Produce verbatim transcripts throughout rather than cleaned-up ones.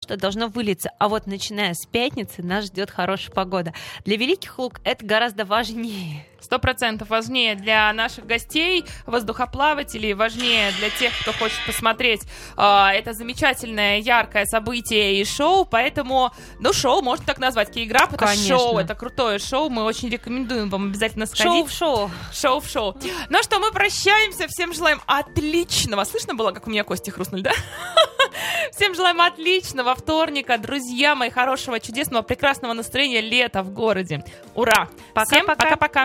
что должно вылиться. А вот начиная с пятницы нас ждет хорошая погода. Для Великих Луг это гораздо важнее. Сто процентов важнее для наших гостей, воздухоплавателей, важнее для тех, кто хочет посмотреть э, это замечательное, яркое событие и шоу. Поэтому, ну, шоу можно так назвать. Кей-грап — это Конечно. шоу, это крутое шоу. Мы очень рекомендуем вам обязательно сходить. Шоу в шоу. Шоу в шоу. Ну что, мы прощаемся. Всем желаем отличного. Слышно было, как у меня кости хрустнули, да? Всем желаем отличного вторника, друзья мои, хорошего, чудесного, прекрасного настроения, лета в городе. Ура! Пока, Всем пока. пока-пока.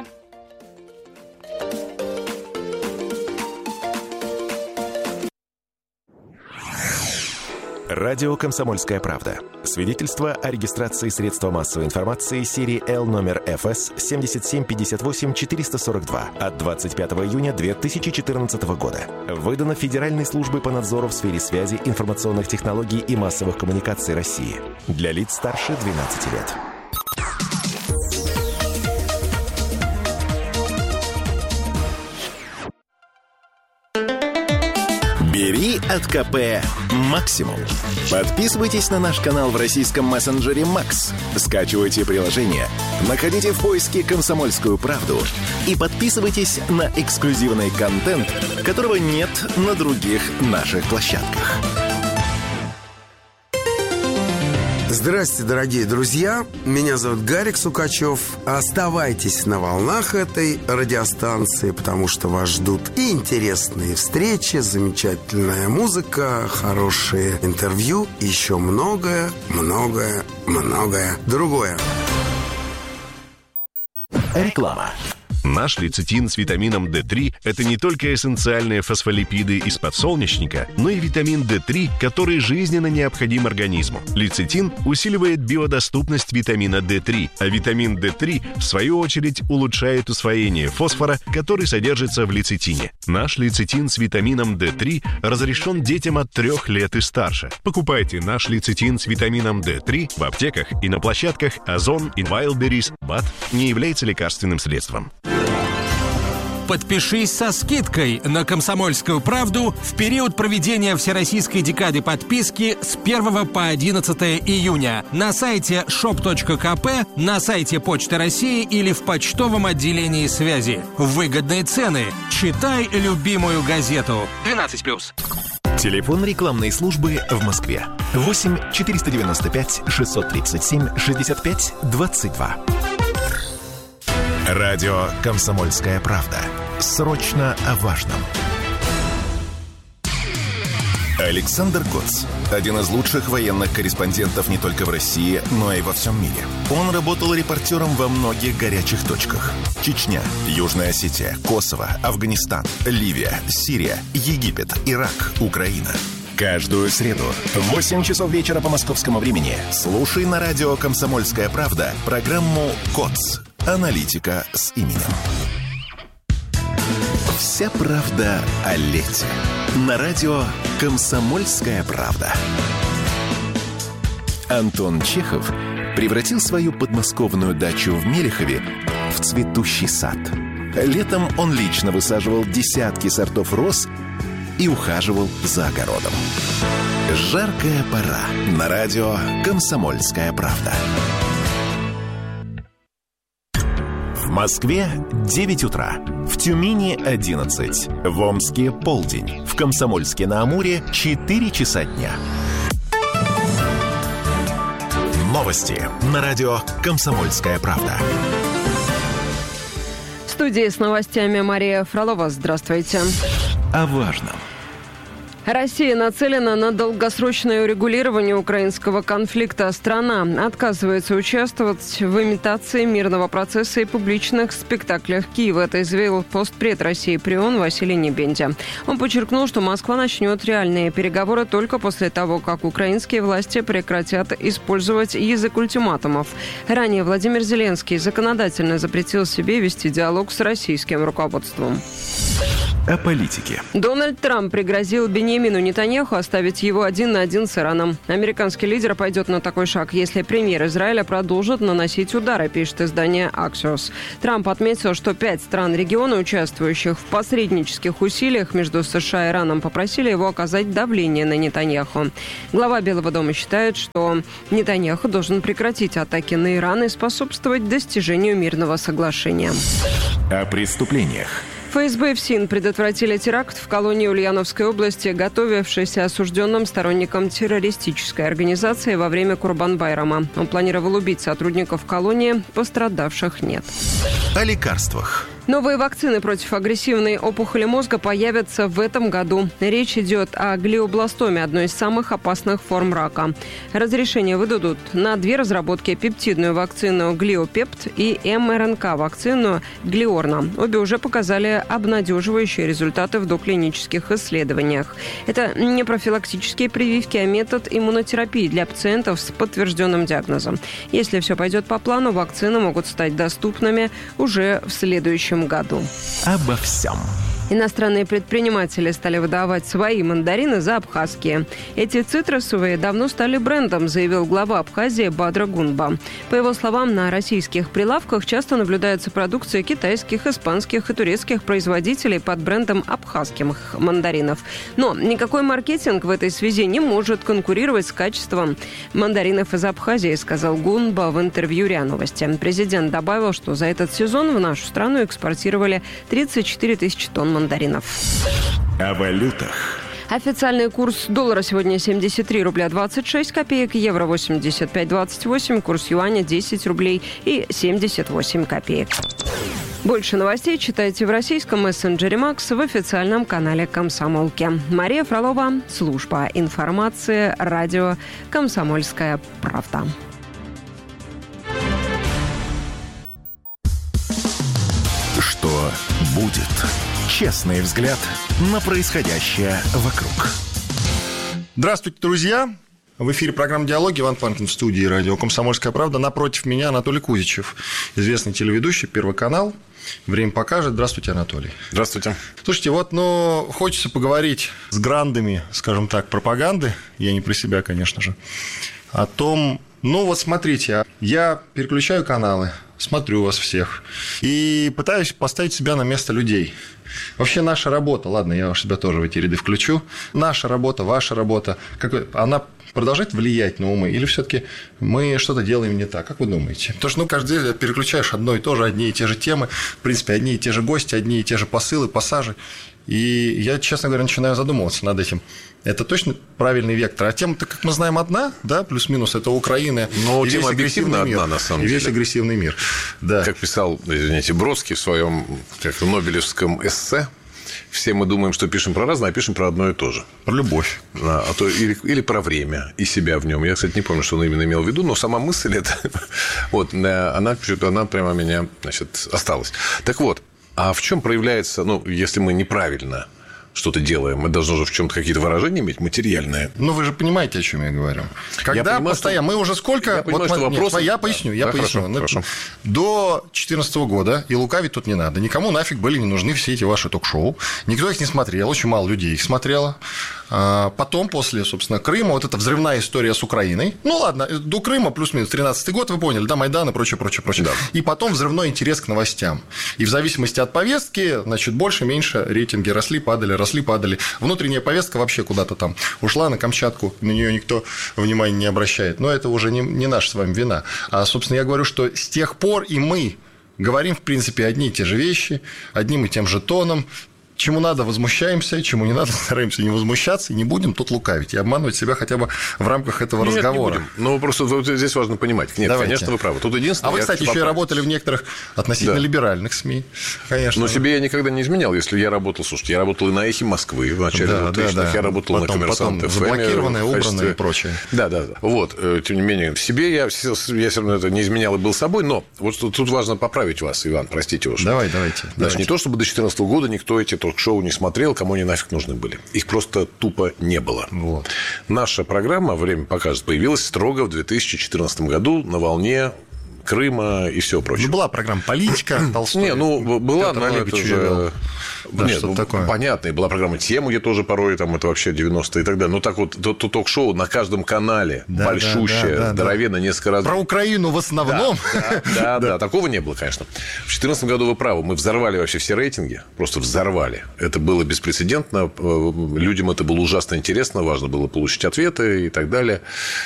Радио «Комсомольская правда». Свидетельство о регистрации средства массовой информации серии Л номер эф эс семь семь пять восемь четыре сорок два от двадцать пятого июня две тысячи четырнадцатого года. Выдано Федеральной службой по надзору в сфере связи, информационных технологий и массовых коммуникаций России. Для лиц старше двенадцати лет. Бери от ка пэ максимум. Подписывайтесь на наш канал в российском мессенджере Макс. Скачивайте приложение, находите в поиске «Комсомольскую правду» и подписывайтесь на эксклюзивный контент, которого нет на других наших площадках. Здравствуйте, дорогие друзья. Меня зовут Гарик Сукачев. Оставайтесь на волнах этой радиостанции, потому что вас ждут и интересные встречи, замечательная музыка, хорошие интервью, и еще многое, многое, многое другое. Реклама. Наш лецитин с витамином дэ три – это не только эссенциальные фосфолипиды из подсолнечника, но и витамин дэ три, который жизненно необходим организму. Лецитин усиливает биодоступность витамина дэ три, а витамин дэ три, в свою очередь, улучшает усвоение фосфора, который содержится в лецитине. Наш лецитин с витамином дэ три разрешен детям от трех лет и старше. Покупайте наш лецитин с витамином дэ три в аптеках и на площадках Озон и Wildberries. БАД не является лекарственным средством. Подпишись со скидкой на «Комсомольскую правду» в период проведения Всероссийской декады подписки с первого по одиннадцатое июня на сайте шоп точка ка пэ, на сайте Почты России или в почтовом отделении связи. Выгодные цены. Читай любимую газету. двенадцать плюс. Телефон рекламной службы в Москве. восемь четыреста девяносто пять шестьсот тридцать семь шестьдесят пять двадцать два. Радио «Комсомольская правда». Срочно о важном. Александр Коц – один из лучших военных корреспондентов не только в России, но и во всем мире. Он работал репортером во многих горячих точках. Чечня, Южная Осетия, Косово, Афганистан, Ливия, Сирия, Египет, Ирак, Украина. Каждую среду в восемь часов вечера по московскому времени слушай на радио «Комсомольская правда» программу «Коц. Аналитика с именем». Вся правда о лете. На радио «Комсомольская правда». Антон Чехов превратил свою подмосковную дачу в Мелехове в цветущий сад. Летом он лично высаживал десятки сортов роз и ухаживал за огородом. Жаркая пора. На радио «Комсомольская правда». В Москве девять утра, в Тюмени одиннадцать, в Омске полдень, в Комсомольске-на-Амуре четыре часа дня. Новости на радио «Комсомольская правда». В студии с новостями Мария Фролова. Здравствуйте. О важном. Россия нацелена на долгосрочное урегулирование украинского конфликта. Страна отказывается участвовать в имитации мирного процесса и публичных спектаклях Киева. Это заявил постпред России при ООН Василий Небензя. Он подчеркнул, что Москва начнет реальные переговоры только после того, как украинские власти прекратят использовать язык ультиматумов. Ранее Владимир Зеленский законодательно запретил себе вести диалог с российским руководством. о политике. Дональд Трамп пригрозил Беньямину Нетаньяху оставить его один на один с Ираном. Американский лидер пойдет на такой шаг, если премьер Израиля продолжит наносить удары, пишет издание Axios. Трамп отметил, что пять стран региона, участвующих в посреднических усилиях между США и Ираном, попросили его оказать давление на Нетаньяху. Глава Белого дома считает, что Нетаньяху должен прекратить атаки на Иран и способствовать достижению мирного соглашения. О преступлениях. ФСБ и ФСИН предотвратили теракт в колонии Ульяновской области, готовившийся осужденным сторонникам террористической организации во время Курбан-байрама. Он планировал убить сотрудников колонии, пострадавших нет. О лекарствах. Новые вакцины против агрессивной опухоли мозга появятся в этом году. Речь идет о глиобластоме, одной из самых опасных форм рака. Разрешение выдадут на две разработки: пептидную вакцину Глиопепт и эм эр эн ка-вакцину Глиорна. Обе уже показали обнадеживающие результаты в доклинических исследованиях. Это не профилактические прививки, а метод иммунотерапии для пациентов с подтвержденным диагнозом. Если все пойдет по плану, вакцины могут стать доступными уже в следующем году. Обо всем. Иностранные предприниматели стали выдавать свои мандарины за абхазские. Эти цитрусовые давно стали брендом, заявил глава Абхазии Бадра Гунба. По его словам, на российских прилавках часто наблюдается продукция китайских, испанских и турецких производителей под брендом абхазских мандаринов. Но никакой маркетинг в этой связи не может конкурировать с качеством мандаринов из Абхазии, сказал Гунба в интервью РИА Новости. Президент добавил, что за этот сезон в нашу страну экспортировали тридцать четыре тысячи тонн мандаринов. О валютах. Официальный курс доллара сегодня семьдесят три рубля двадцать шесть копеек, евро восемьдесят пять двадцать восемь, курс юаня десять рублей и семьдесят восемь копеек. Больше новостей читайте в российском мессенджере Макс, в официальном канале Комсомолки. Мария Фролова, служба информации, радио «Комсомольская правда». Что будет? Честный взгляд на происходящее вокруг. Здравствуйте, друзья! В эфире программа «Диалоги». Иван Панкин в студии радио «Комсомольская правда». Напротив меня Анатолий Кузичев, известный телеведущий, Первый канал. Время покажет. Здравствуйте, Анатолий. Здравствуйте. Слушайте, вот, ну, хочется поговорить с грандами, скажем так, пропаганды, я не про себя, конечно же, о том, ну, вот смотрите, я переключаю каналы, смотрю вас всех и пытаюсь поставить себя на место людей. Вообще наша работа, ладно, я себя тоже в эти ряды включу, наша работа, ваша работа, какой, она продолжает влиять на умы или все-таки мы что-то делаем не так? Как вы думаете? Потому что ну, каждый день переключаешь одно и то же, одни и те же темы, в принципе, одни и те же гости, одни и те же посылы, пассажи. И я, честно говоря, начинаю задумываться над этим. Это точно правильный вектор. А тема-то, как мы знаем, одна, да, плюс-минус, это Украина. Но и тема объективно мир, одна, на самом и деле. весь агрессивный мир. Да. Как писал, извините, Бродский в своем как, нобелевском эссе, все мы думаем, что пишем про разное, а пишем про одно и то же. Про любовь. А, а то, или, или про время и себя в нем. Я, кстати, не помню, что он именно имел в виду, но сама мысль эта, вот, она, она прямо у меня, значит, осталась. Так вот, а в чем проявляется, ну, если мы неправильно что-то делаем, мы должны же в чем-то какие-то выражения иметь материальные. Ну, вы же понимаете, о чем я говорю. Когда я понимаю, постоянно... Что... Мы уже сколько... Я понимаю, вот, что нет, вопросы... Я поясню, я да, поясню. Хорошо, хорошо. До две тысячи четырнадцатого года, и лукавить тут не надо, никому нафиг были не нужны все эти ваши ток-шоу. Никто их не смотрел, очень мало людей их смотрело. Потом, после, собственно, Крыма, вот эта взрывная история с Украиной. Ну, ладно, до Крыма плюс-минус тринадцатый год, вы поняли, да, Майдан и прочее, прочее, прочее. Да. И потом взрывной интерес к новостям. И в зависимости от повестки, значит, больше-меньше рейтинги росли, падали, росли, падали. Внутренняя повестка вообще куда-то там ушла на Камчатку, на нее никто внимания не обращает. Но это уже не, не наша с вами вина. А, собственно, я говорю, что с тех пор и мы говорим, в принципе, одни и те же вещи, одним и тем же тоном. Чему надо, возмущаемся, чему не надо, стараемся не возмущаться, и не будем тут лукавить и обманывать себя хотя бы в рамках этого Нет, разговора. Не будем. Ну, просто вот здесь важно понимать. Нет, Давайте. Конечно, вы правы. Тут единственное... А вы, кстати, еще и работали в некоторых относительно да. либеральных СМИ, конечно. Но себе я никогда не изменял, если я работал... Слушайте, я работал и на «Эхе Москвы» в начале да, двухтысячных, да, да. я работал потом, на «Коммерсант ТФМ». Заблокированное, убранное и прочее. Да, да, да. Вот, тем не менее, себе я, я все равно это не изменял и был собой, но вот тут, тут важно поправить вас, Иван, простите уж. Давай, давайте. Значит, давайте. не то, чтобы до две тысячи четырнадцатого года никто эти ток-шоу не смотрел, кому они нафиг нужны были. Их просто тупо не было. Вот. Наша программа «Время покажет» появилась строго в две тысячи четырнадцатом году на волне Крыма и все прочее. Ну, была программа «Политика», Толстой. Не, ну, была, Петр но это Олегович уже... вел. Да, Нет, что-то ну, такое. понятно, и была программа «Тема», где тоже порой там это вообще девяностые и так далее. Ну, так вот, то, то ток-шоу на каждом канале, Да, большущее, да, да, да, здоровенно, несколько раз. Про Украину в основном. Да, да, да, такого не было, конечно. В две тысячи четырнадцатом году вы правы, мы взорвали вообще все рейтинги, просто взорвали. Это было беспрецедентно, людям это было ужасно интересно, важно было получить ответы и так далее.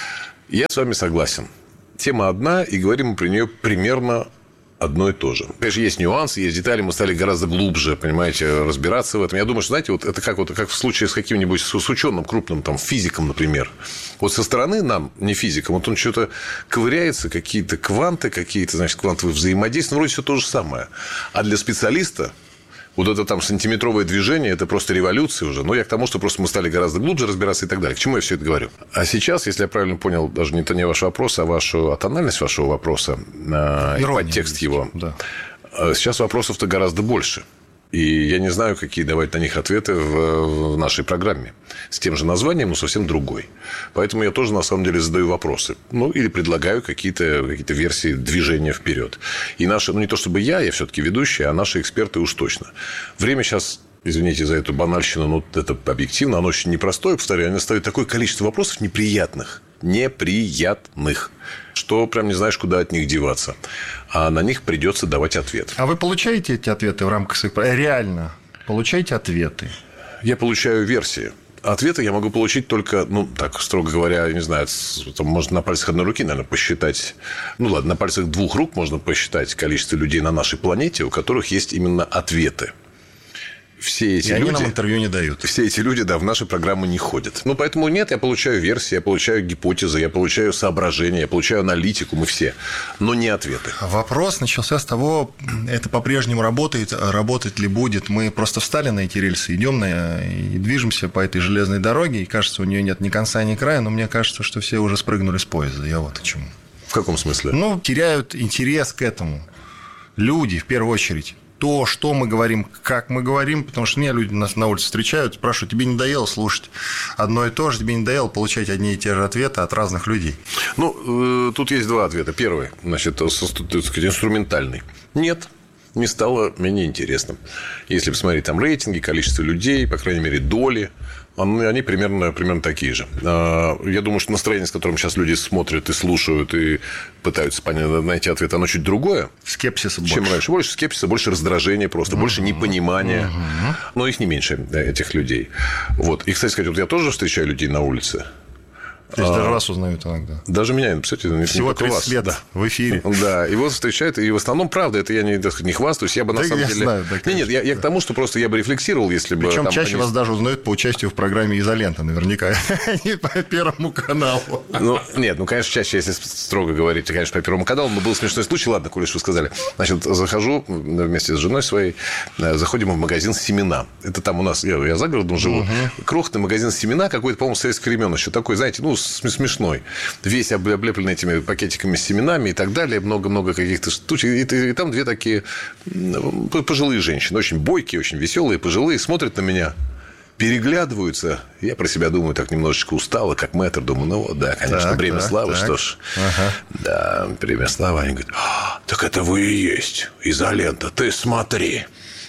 Я с вами согласен. Тема одна, и говорим мы про нее примерно одно и то же. Конечно, есть нюансы, есть детали, мы стали гораздо глубже, понимаете, разбираться в этом. Я думаю, что, знаете, вот это как, вот, как в случае с каким-нибудь с ученым крупным, там, физиком, например. Вот со стороны нам, не физиком, вот он что-то ковыряется, какие-то кванты, какие-то, значит, квантовые взаимодействия, вроде все то же самое. А для специалиста вот это там сантиметровое движение, это просто революция уже. Но я к тому, что просто мы стали гораздо глубже разбираться и так далее. К чему я все это говорю? А сейчас, если я правильно понял, даже не, то не ваш вопрос, а вашу, а тональность вашего вопроса, и подтекст его, да. Сейчас вопросов-то гораздо больше. И я не знаю, какие давать на них ответы в, в нашей программе. С тем же названием, но совсем другой. Поэтому я тоже, на самом деле, задаю вопросы. Ну, или предлагаю какие-то, какие-то версии движения вперед. И наши, ну, не то чтобы я, я все-таки ведущий, а наши эксперты уж точно. Время сейчас, извините за эту банальщину, но это объективно, оно очень непростое, повторяю, оно ставит такое количество вопросов неприятных. Неприятных. Что прям не знаешь, куда от них деваться. А на них придется давать ответ. А вы получаете эти ответы в рамках своих... Реально получаете ответы? Я получаю версии. Ответы я могу получить только, ну, так, строго говоря, не знаю, там, можно на пальцах одной руки, наверное, посчитать. Ну, ладно, на пальцах двух рук можно посчитать количество людей на нашей планете, у которых есть именно ответы. Все эти и люди, они нам интервью не дают. Все эти люди, да, в наши программы не ходят. Ну, поэтому нет, я получаю версии, я получаю гипотезы, я получаю соображения, я получаю аналитику, мы все, но не ответы. Вопрос начался с того, это по-прежнему работает, работать ли будет. Мы просто встали на эти рельсы, идем на, и движемся по этой железной дороге, и кажется, у нее нет ни конца, ни края, но мне кажется, что все уже спрыгнули с поезда. Я вот к чему. В каком смысле? Ну, теряют интерес к этому. Люди, в первую очередь. То, что мы говорим, как мы говорим, потому что меня люди нас на улице встречают, спрашивают, тебе не надоело слушать одно и то же, тебе не надоело получать одни и те же ответы от разных людей? Ну, тут есть два ответа. Первый, значит, так сказать, инструментальный. Нет, не стало менее интересным. Если посмотреть там рейтинги, количество людей, по крайней мере, доли, они примерно, примерно такие же. Я думаю, что настроение, с которым сейчас люди смотрят и слушают, и пытаются найти ответ, оно чуть другое. Скепсиса чем больше. раньше. Больше скепсиса, больше раздражения просто, uh-huh. больше непонимания. Uh-huh. Но их не меньше, да, этих людей. Вот. И, кстати сказать, вот я тоже встречаю людей на улице. То есть, а, даже вас узнают иногда. Даже меня, представляете, не всего тридцать вас. Лет, да, в эфире. Да, и вот встречают, и в основном, правда, это я не, так сказать, не хвастаюсь, я бы на да, самом я деле... знаю, да, конечно, нет, нет, я, я к тому, что просто я бы рефлексировал, если бы... Причем там, чаще они... вас даже узнают по участию в программе «Изолента», наверняка, не по Первому каналу. Ну, нет, ну, конечно, чаще, если строго говорить, конечно, по Первому каналу, но был смешной случай, ладно, коли что вы сказали. Значит, захожу вместе с женой своей, заходим в магазин «Семена». Это там у нас, я, я за городом живу, угу. крохотный магазин «Семена», какой-то, по-моему, советских времен еще такой, знаете, ну, смешной. Весь облепленный этими пакетиками с семенами и так далее, много-много каких-то штучек. И, и, и там две такие пожилые женщины, очень бойкие, очень веселые, пожилые, смотрят на меня, переглядываются. Я про себя думаю, так немножечко устало, как мэтр. Думаю, ну вот, да, конечно, так, бремя так, славы, так. что ж. Ага. Да, бремя славы. Они говорят, а, так это вы и есть, «Изолента», ты смотри.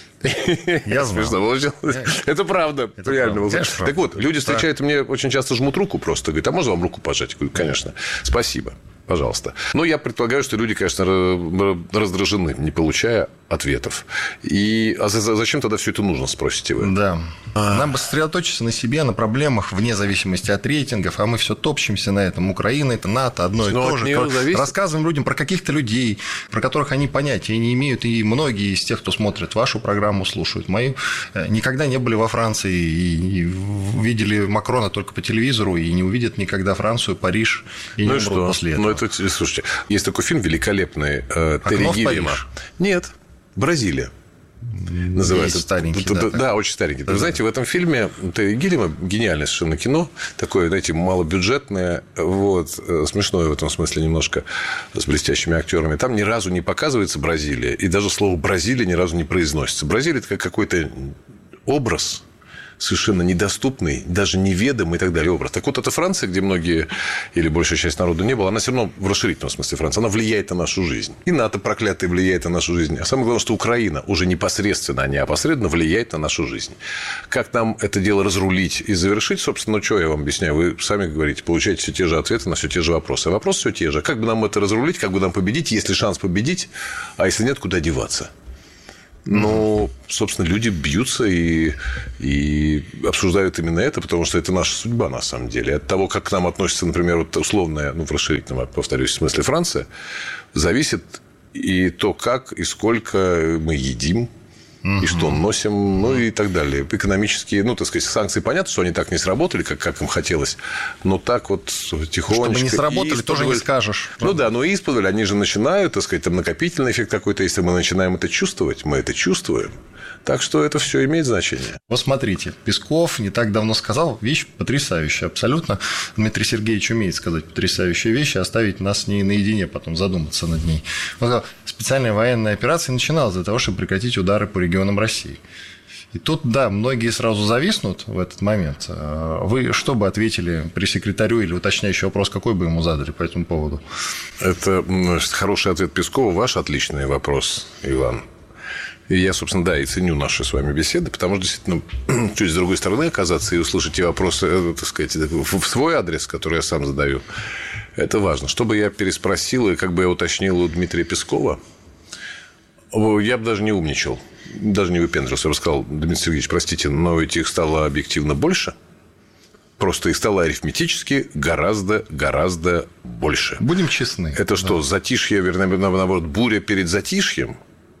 Я знал. Это правда. Это реально. правда. Так правда. Вот, люди встречают, да. мне очень часто жмут руку просто. Говорят, а можно вам руку пожать? Я говорю, конечно. Спасибо. Пожалуйста. Но я предполагаю, что люди, конечно, раздражены, не получая ответов. И а зачем тогда все это нужно, спросите вы? Да. Нам бы сосредоточиться на себе, на проблемах, вне зависимости от рейтингов, а мы все топчемся на этом. Украина, это НАТО, одно и Но то же. Рассказываем людям про каких-то людей, про которых они понятия не имеют. И многие из тех, кто смотрит вашу программу, слушают мою, никогда не были во Франции и видели Макрона только по телевизору и не увидят никогда Францию, Париж и ну не умрут после этого. Ну, это, слушайте, есть такой фильм великолепный э, Терри Гиллиама. Нет, Бразилия. Называется. Есть старенький, да, да, да, да, очень старенький. Да, Вы знаете, да. в этом фильме Терри Гиллиама гениальное совершенно кино, такое, знаете, малобюджетное, вот, смешное в этом смысле немножко, с блестящими актерами. Там ни разу не показывается Бразилия, и даже слово Бразилия ни разу не произносится. Бразилия – это как какой-то образ, совершенно недоступный, даже неведомый и так далее образ. Так вот, эта Франция, где многие или большая часть народу не было, она все равно в расширительном смысле Франция, она влияет на нашу жизнь. И НАТО проклятое влияет на нашу жизнь. А самое главное, что Украина уже непосредственно, а не опосредованно влияет на нашу жизнь. Как нам это дело разрулить и завершить, собственно, ну, что я вам объясняю? Вы сами говорите, получаете все те же ответы на все те же вопросы. А вопросы все те же. Как бы нам это разрулить, как бы нам победить, есть ли шанс победить, а если нет, куда деваться? Но, собственно, люди бьются и, и обсуждают именно это, потому что это наша судьба, на самом деле. От того, как к нам относится, например, вот условная, ну, в расширительном, повторюсь, в смысле Франция, зависит и то, как и сколько мы едим, и что носим, ну и так далее. Экономические, ну, так сказать, санкции, понятно, что они так не сработали, как, как им хотелось, но так вот тихонечко... Чтобы не сработали, тоже не скажешь. Ну да, но исподволь они же начинают, так сказать, там накопительный эффект какой-то, если мы начинаем это чувствовать, мы это чувствуем. Так что это все имеет значение. Вот смотрите, Песков не так давно сказал вещь потрясающая абсолютно. Дмитрий Сергеевич умеет сказать потрясающие вещи, оставить нас с ней наедине, потом задуматься над ней. Он сказал, специальная военная операция начиналась для того, чтобы прекратить удары по регионам России. И тут, да, многие сразу зависнут в этот момент. Вы что бы ответили пресс-секретарю или уточняющий вопрос, какой бы ему задали по этому поводу? Это хороший ответ Пескова. Ваш отличный вопрос, Иван. И я, собственно, да, и ценю наши с вами беседы, потому что, действительно, чуть с другой стороны оказаться и услышать те вопросы, так сказать, в свой адрес, который я сам задаю, это важно. Чтобы я переспросил и как бы я уточнил у Дмитрия Пескова, я бы даже не умничал, даже не выпендрился. Я бы сказал, Дмитрий Сергеевич, простите, но ведь их стало объективно больше. Просто их стало арифметически гораздо-гораздо больше. Будем честны. Это да. Что, затишье, вернее, наоборот, буря перед затишьем?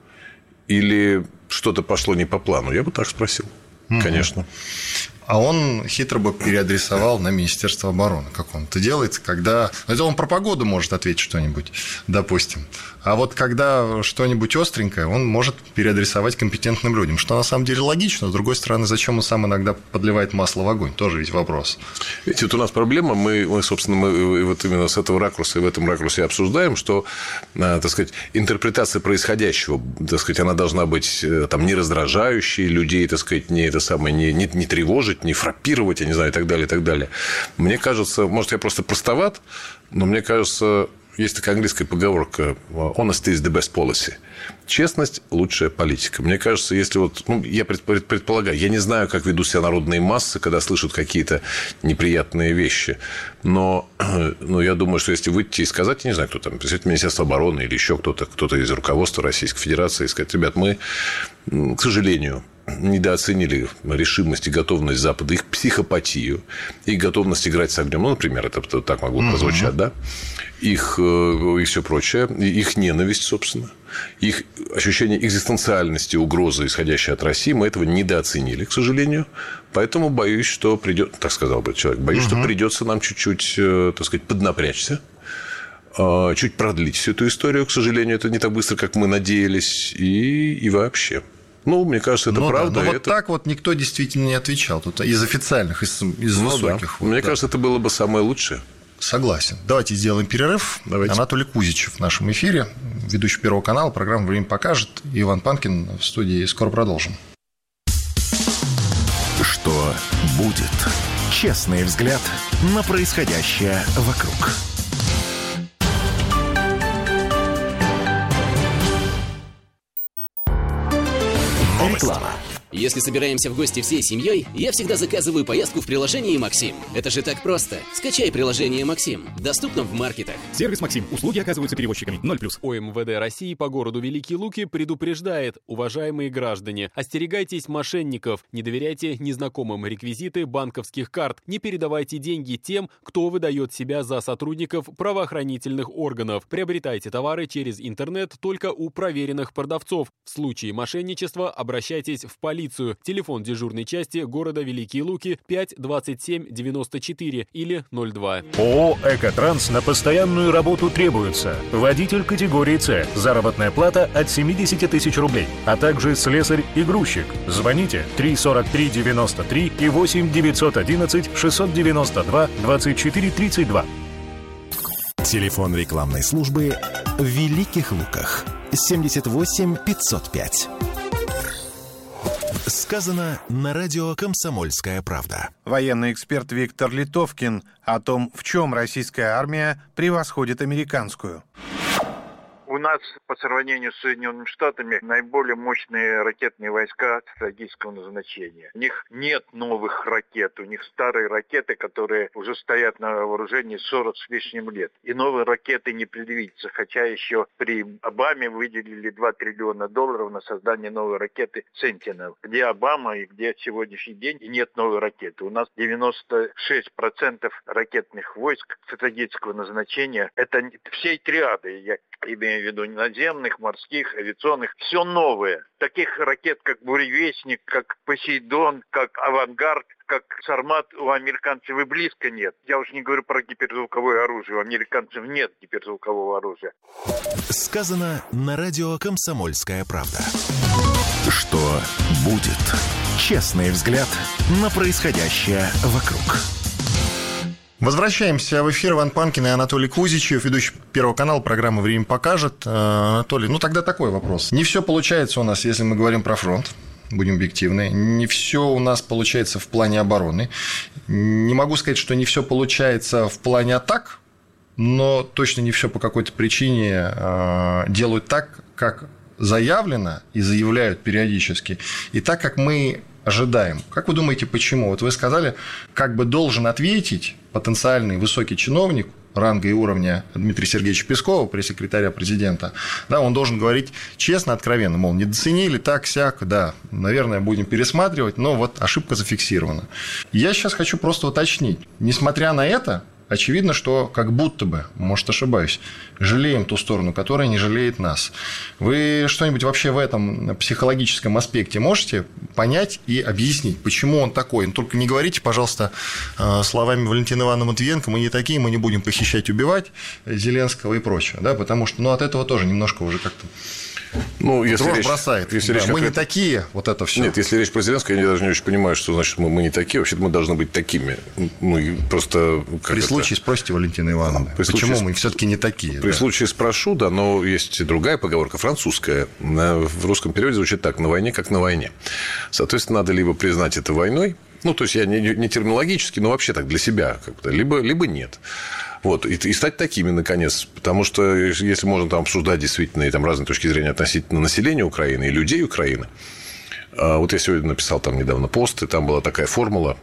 Или что-то пошло не по плану? Я бы так спросил. Угу. Конечно. А он хитро бы переадресовал на Министерство обороны, как он это делает, когда... Это он про погоду может ответить что-нибудь, допустим. А вот когда что-нибудь остренькое, он может переадресовать компетентным людям, что на самом деле логично. С другой стороны, зачем он сам иногда подливает масло в огонь? Тоже ведь вопрос. Видите, вот у нас проблема, мы, мы собственно, мы вот именно с этого ракурса и в этом ракурсе обсуждаем, что, так сказать, интерпретация происходящего, так сказать, она должна быть там, не раздражающей людей, так сказать, не, это самое, не, не, не тревожить, не фраппировать, я не знаю, и так далее, и так далее. Мне кажется, может, я просто простоват, но мне кажется, есть такая английская поговорка «honesty is the best policy». Честность – лучшая политика. Мне кажется, если вот... Ну, я предполагаю, я не знаю, как ведут себя народные массы, когда слышат какие-то неприятные вещи, но, но я думаю, что если выйти и сказать, я не знаю, кто там, представитель Министерства обороны или еще кто-то, кто-то из руководства Российской Федерации, и сказать, ребят, мы, к сожалению, недооценили решимость и готовность Запада, их психопатию, их готовность играть с огнем. Ну, например, это так могло прозвучать, uh-huh. да? Их и все прочее, их ненависть, собственно, их ощущение экзистенциальности, угрозы, исходящей от России, мы этого недооценили, к сожалению. Поэтому боюсь, что придет, так сказал бы человек, боюсь, uh-huh. что придется нам чуть-чуть, так сказать, поднапрячься, чуть продлить всю эту историю. К сожалению, это не так быстро, как мы надеялись, и, и вообще. Ну, мне кажется, это ну, правда. Да, но это... вот так вот никто действительно не отвечал. Тут из официальных, из, из ну, высоких. Да. Вот, мне да. кажется, это было бы самое лучшее. Согласен. Давайте сделаем перерыв. Давайте. Анатолий Кузичев в нашем эфире, ведущий Первого канала, программа «Время покажет». Иван Панкин в студии. Скоро продолжим. Что будет? Честный взгляд на происходящее вокруг. Реклама. Если собираемся в гости всей семьей, я всегда заказываю поездку в приложении «Максим». Это же так просто. Скачай приложение «Максим». Доступно в маркетах. Сервис «Максим». Услуги оказываются перевозчиками. ноль плюс. ОМВД России по городу Великие Луки предупреждает, уважаемые граждане, остерегайтесь мошенников, не доверяйте незнакомым реквизиты банковских карт, не передавайте деньги тем, кто выдает себя за сотрудников правоохранительных органов. Приобретайте товары через интернет только у проверенных продавцов. В случае мошенничества обращайтесь в полицию. Телефон дежурной части города Великие Луки пять двадцать семь девяносто четыре или ноль два. ООО «Экотранс» на постоянную работу требуется. Водитель категории С. Заработная плата от семьдесят тысяч рублей. А также слесарь и грузчик. Звоните три сорок три девяносто три и восемь девятьсот одиннадцать шестьсот девяносто два двадцать четыре тридцать два. Телефон рекламной службы в Великих Луках. семьдесят восемь пятьсот пять. Сказано на радио «Комсомольская правда». Военный эксперт Виктор Литовкин о том, в чем российская армия превосходит американскую. У нас по сравнению с Соединенными Штатами наиболее мощные ракетные войска стратегического назначения. У них нет новых ракет, у них старые ракеты, которые уже стоят на вооружении сорок с лишним лет. И новые ракеты не предвидится, хотя еще при Обаме выделили два триллиона долларов на создание новой ракеты «Сентинел». Где Обама и где сегодняшний день, и нет новой ракеты. У нас девяносто шесть процентов ракетных войск стратегического назначения. Это всей триады, я имею в виду наземных, морских, авиационных, все новое. Таких ракет, как «Буревестник», как «Посейдон», как «Авангард», как «Сармат» у американцев и близко нет. Я уж не говорю про гиперзвуковое оружие. У американцев нет гиперзвукового оружия. Сказано на радио «Комсомольская правда». Что будет? Честный взгляд на происходящее вокруг. Возвращаемся в эфир. Иван Панкин и Анатолий Кузичев, ведущий Первого канала, программа «Время покажет». Анатолий, ну тогда такой вопрос. Не все получается у нас, если мы говорим про фронт. Будем объективны. Не все у нас получается в плане обороны. Не могу сказать, что не все получается в плане атак, но точно не все по какой-то причине делают так, как заявлено и заявляют периодически, и так, как мы ожидаем. Как вы думаете, почему? Вот вы сказали, как бы должен ответить потенциальный высокий чиновник ранга и уровня Дмитрия Сергеевича Пескова, пресс-секретаря президента, да, он должен говорить честно, откровенно, мол, недооценили, так-сяк, да, наверное, будем пересматривать, но вот ошибка зафиксирована. Я сейчас хочу просто уточнить, несмотря на это, очевидно, что как будто бы, может, ошибаюсь, жалеем ту сторону, которая не жалеет нас. Вы что-нибудь вообще в этом психологическом аспекте можете понять и объяснить, почему он такой? Ну, только не говорите, пожалуйста, словами Валентины Ивановны Матвиенко, мы не такие, мы не будем похищать, убивать Зеленского и прочее, да, потому что, ну, от этого тоже немножко уже как-то... Ну, если дрожь речь, бросает. Если да, речь мы конкретно... не такие, вот это все. Нет, если речь про Зеленского, я даже не очень понимаю, что значит мы, мы не такие. Вообще-то мы должны быть такими. Ну, и просто... При это... случае спросите Валентины Ивановны, почему случае... мы все-таки не такие. При да. случае спрошу, да, но есть другая поговорка, французская. В русском переводе звучит так: на войне, как на войне. Соответственно, надо либо признать это войной, ну, то есть я не, не терминологически, но вообще так для себя, как-то, либо, либо нет. Вот, и, и стать такими, наконец. Потому что, если можно там обсуждать действительно и там разные точки зрения относительно населения Украины и людей Украины. Вот я сегодня написал там недавно пост, и там была такая формула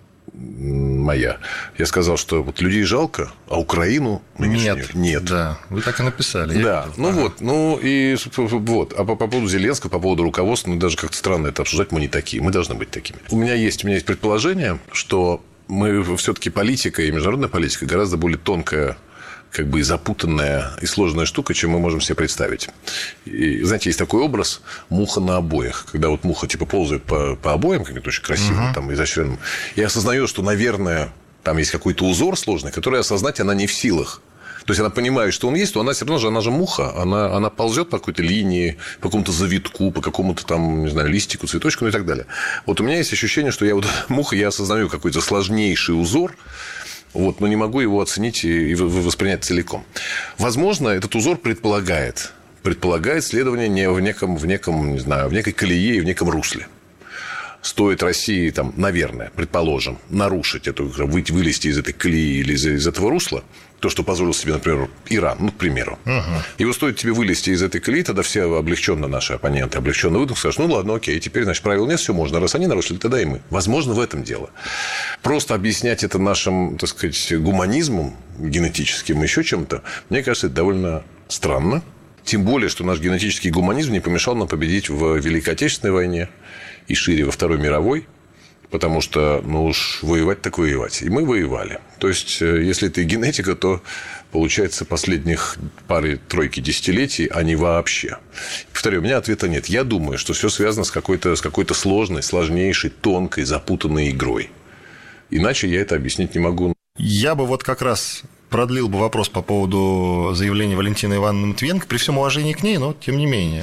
моя. Я сказал, что вот людей жалко, а Украину нет. Нет. Да, вы так и написали. Да, ну ага. вот, ну и вот. А по, по поводу Зеленского, по поводу руководства, ну даже как-то странно это обсуждать, мы не такие, мы должны быть такими. У меня есть, у меня есть предположение, что мы все-таки политика и международная политика гораздо более тонкая, как бы и запутанная и сложная штука, чем мы можем себе представить. И, знаете, есть такой образ муха на обоях, когда вот муха типа ползает по, по обоям, как-то очень красивым, uh-huh. там, изощренным, и осознает, что, наверное, там есть какой-то узор сложный, который осознать она не в силах. То есть она понимает, что он есть, то она все равно же, она же муха, она, она ползет по какой-то линии, по какому-то завитку, по какому-то там, не знаю, листику, цветочку, ну и так далее. Вот у меня есть ощущение, что я вот муха, я осознаю какой-то сложнейший узор, вот, но не могу его оценить и воспринять целиком. Возможно, этот узор предполагает, предполагает следование не в неком, в неком, не знаю, в некой колее и в неком русле. Стоит России, там, наверное, предположим, нарушить эту, выйти, вылезти из этой колеи или из, из этого русла, то, что позволил себе, например, Иран, ну, к примеру. Угу. Его стоит тебе вылезти из этой колеи, тогда все облегченно наши оппоненты, облегченно выйдут, скажут, ну, ладно, окей, теперь, значит, правил нет, все можно. Раз они нарушили, тогда и мы. Возможно, в этом дело. Просто объяснять это нашим, так сказать, гуманизмом генетическим, еще чем-то, мне кажется, это довольно странно. Тем более, что наш генетический гуманизм не помешал нам победить в Великой Отечественной войне и шире во Второй мировой, потому что, ну уж, воевать так воевать. И мы воевали. То есть, если это и генетика, то, получается, последних пары-тройки десятилетий, а не вообще. Повторю, у меня ответа нет. Я думаю, что все связано с какой-то, с какой-то сложной, сложнейшей, тонкой, запутанной игрой. Иначе я это объяснить не могу. Я бы вот как раз продлил бы вопрос по поводу заявления Валентины Ивановны Матвиенко, при всем уважении к ней, но тем не менее.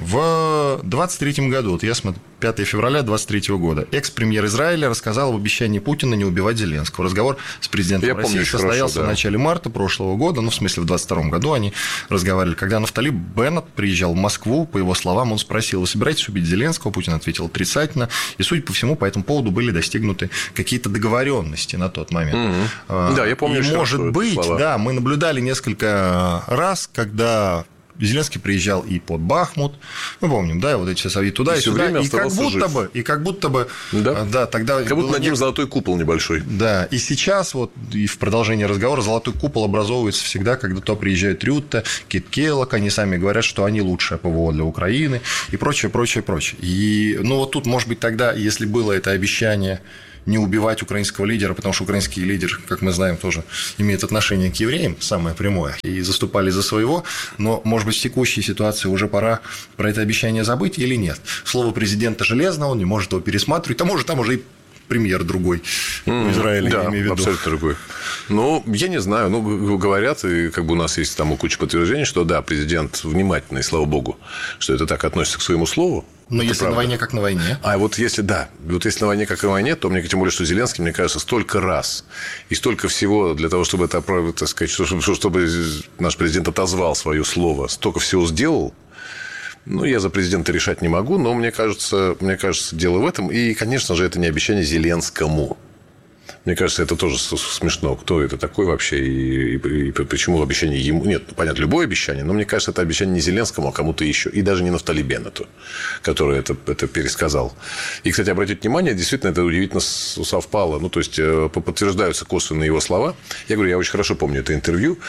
В двадцать третьем году, вот я смотрю, пятого февраля двадцать третьего года, экс-премьер Израиля рассказал об обещании Путина не убивать Зеленского. Разговор с президентом я России помню, состоялся хорошо, да. в начале марта прошлого года, ну, в смысле, в двадцать втором году они разговаривали. Когда Нафтали Беннет приезжал в Москву, по его словам, он спросил: вы собираетесь убить Зеленского? Путин ответил отрицательно. И, судя по всему, по этому поводу были достигнуты какие-то договоренности на тот момент. Mm-hmm. Да, я помню, и, что может быть, слова. да, мы наблюдали несколько раз, когда Зеленский приезжал и под Бахмут, мы помним, да, вот эти все совет туда и, и сюда, и как будто жив. бы, и как будто бы, да, да тогда как будто над ним золотой купол небольшой. Да, и сейчас вот и в продолжении разговора золотой купол образовывается всегда, когда то приезжает Рютте, Кит Келлог, они сами говорят, что они лучшее ПВО для Украины и прочее, прочее, прочее. И, ну, вот тут, может быть, тогда, если было это обещание не убивать украинского лидера, потому что украинский лидер, как мы знаем, тоже имеет отношение к евреям, самое прямое, и заступали за своего, но, может быть, в текущей ситуации уже пора про это обещание забыть или нет? Слово президента железно, он не может его пересматривать, а может, там уже и премьер другой в Израиле, да, я имею в виду. Абсолютно другой. Ну, я не знаю, ну, говорят, и как бы у нас есть там куча подтверждений, что да, президент внимательный, слава богу, что это так относится к своему слову. Но это если правда. на войне, как на войне. А вот если, да, вот если на войне, как на войне, то мне, тем более, что Зеленский, мне кажется, столько раз и столько всего для того, чтобы это, так сказать, чтобы, чтобы наш президент отозвал свое слово, столько всего сделал. Ну, я за президента решать не могу, но мне кажется, мне кажется, дело в этом. И, конечно же, это не обещание Зеленскому. Мне кажется, это тоже смешно. Кто это такой вообще? И, и, и почему обещание ему? Нет, понятно, любое обещание, но мне кажется, это обещание не Зеленскому, а кому-то еще. И даже не Нафтали Беннету, который это, это пересказал. И, кстати, обратите внимание, действительно, это удивительно совпало. Ну, то есть, подтверждаются косвенные его слова. Я говорю, я очень хорошо помню это интервью.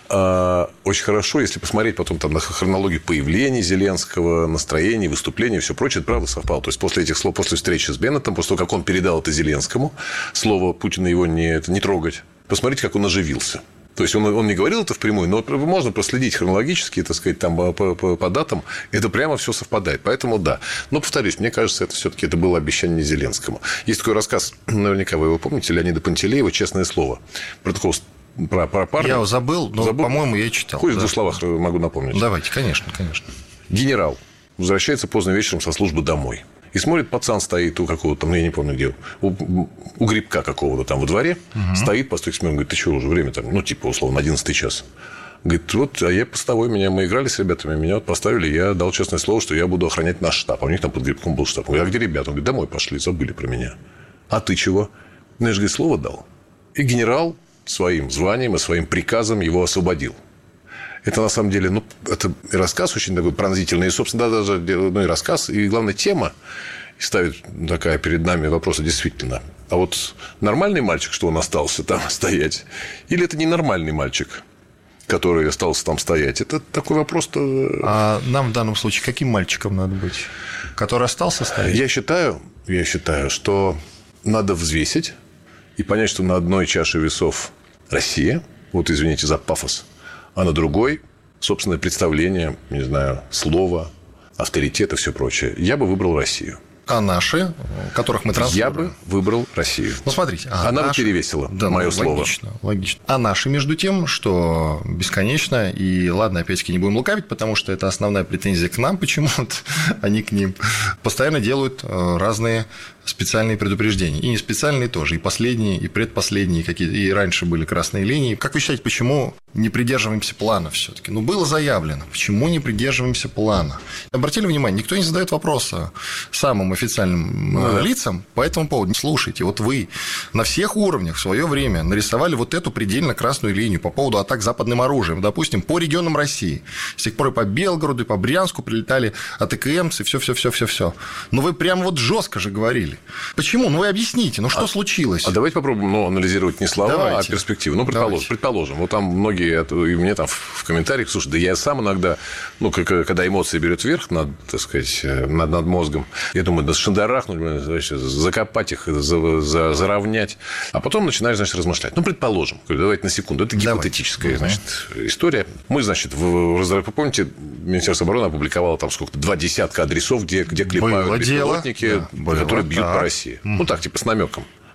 Очень хорошо, если посмотреть потом там на хронологию появления Зеленского, настроения, выступления и все прочее, это правда совпало. То есть, после этих слов, после встречи с Беннетом, после того, как он передал это Зеленскому, слово Путина его не, это, не трогать, посмотрите, как он оживился. То есть, он, он не говорил это впрямую, но можно проследить хронологически, так сказать, там, по, по, по датам. Это прямо все совпадает. Поэтому, да. Но, повторюсь, мне кажется, это все-таки это было обещание Зеленскому. Есть такой рассказ, наверняка вы его помните, Леонида Пантелеева «Честное слово». Про такого Про, про парня. Я его забыл, но, забыл? по-моему, я читал. Хоть да. в двух словах могу напомнить. Давайте, конечно, конечно. Генерал возвращается поздно вечером со службы домой. И смотрит, пацан стоит у какого-то, там, я не помню где, у, у грибка какого-то там во дворе, угу. стоит по стойке смирно, говорит, ты что, уже время там, ну, типа, условно, одиннадцатый час. Говорит, вот, а я постовой, меня, мы играли с ребятами, меня вот поставили, я дал честное слово, что я буду охранять наш штаб. А у них там под грибком был штаб. Он говорит, а где ребята? Он говорит, домой пошли, забыли про меня. А ты чего? Ну, я же, говорит, слово дал. И генерал своим званием и своим приказом его освободил. Это, на самом деле, ну, это рассказ очень такой пронзительный. И, собственно, да, даже ну, и рассказ, и, главное, тема ставит такая перед нами вопрос, действительно. А вот нормальный мальчик, что он остался там стоять? Или это ненормальный мальчик, который остался там стоять? Это такой вопрос-то... А нам в данном случае каким мальчиком надо быть? Который остался стоять? Я считаю, я считаю, что надо взвесить и понять, что на одной чаше весов Россия, вот извините за пафос, а на другой собственное представление, не знаю, слово, авторитет и все прочее. Я бы выбрал Россию. А наши, которых мы транслируем? Я бы выбрал Россию. Ну, смотрите. А Она наши... бы перевесила да, мое ну, слово. Логично, логично. А наши, между тем, что бесконечно, и ладно, опять-таки не будем лукавить, потому что это основная претензия к нам почему-то, а не к ним, постоянно делают разные специальные предупреждения. И не специальные тоже, и последние, и предпоследние, какие-то, и раньше были красные линии. Как вы считаете, почему не придерживаемся плана все-таки? Ну, было заявлено, почему не придерживаемся плана? Обратили внимание, никто не задает вопроса самым официальным ну, да. лицам по этому поводу. Слушайте, вот вы на всех уровнях в свое время нарисовали вот эту предельно красную линию по поводу атак западным оружием, допустим, по регионам России. С тех пор и по Белгороду, и по Брянску прилетали АТКМцы, все-все-все-все-все. Но вы прям вот жестко же говорили. Почему? Ну, вы объясните, ну, что а, случилось? А давайте попробуем ну, анализировать не слова, давайте. а перспективы. Ну, предположим, предположим. Вот там многие, и мне там в комментариях, слушай, да я сам иногда, ну, когда эмоции берут вверх над, так сказать, над, над мозгом, я думаю, да шандарахнуть, значит, закопать их, за, за, заровнять. А потом начинаешь, значит, размышлять. Ну, предположим, давайте на секунду, это гипотетическая, давайте. значит, история. Мы, значит, в, в, помните, Министерство обороны опубликовало там сколько-то, два десятка адресов, где, где клепают беспилотники, да, которые бьют по России. Mm. Ну, так, типа, с намеком.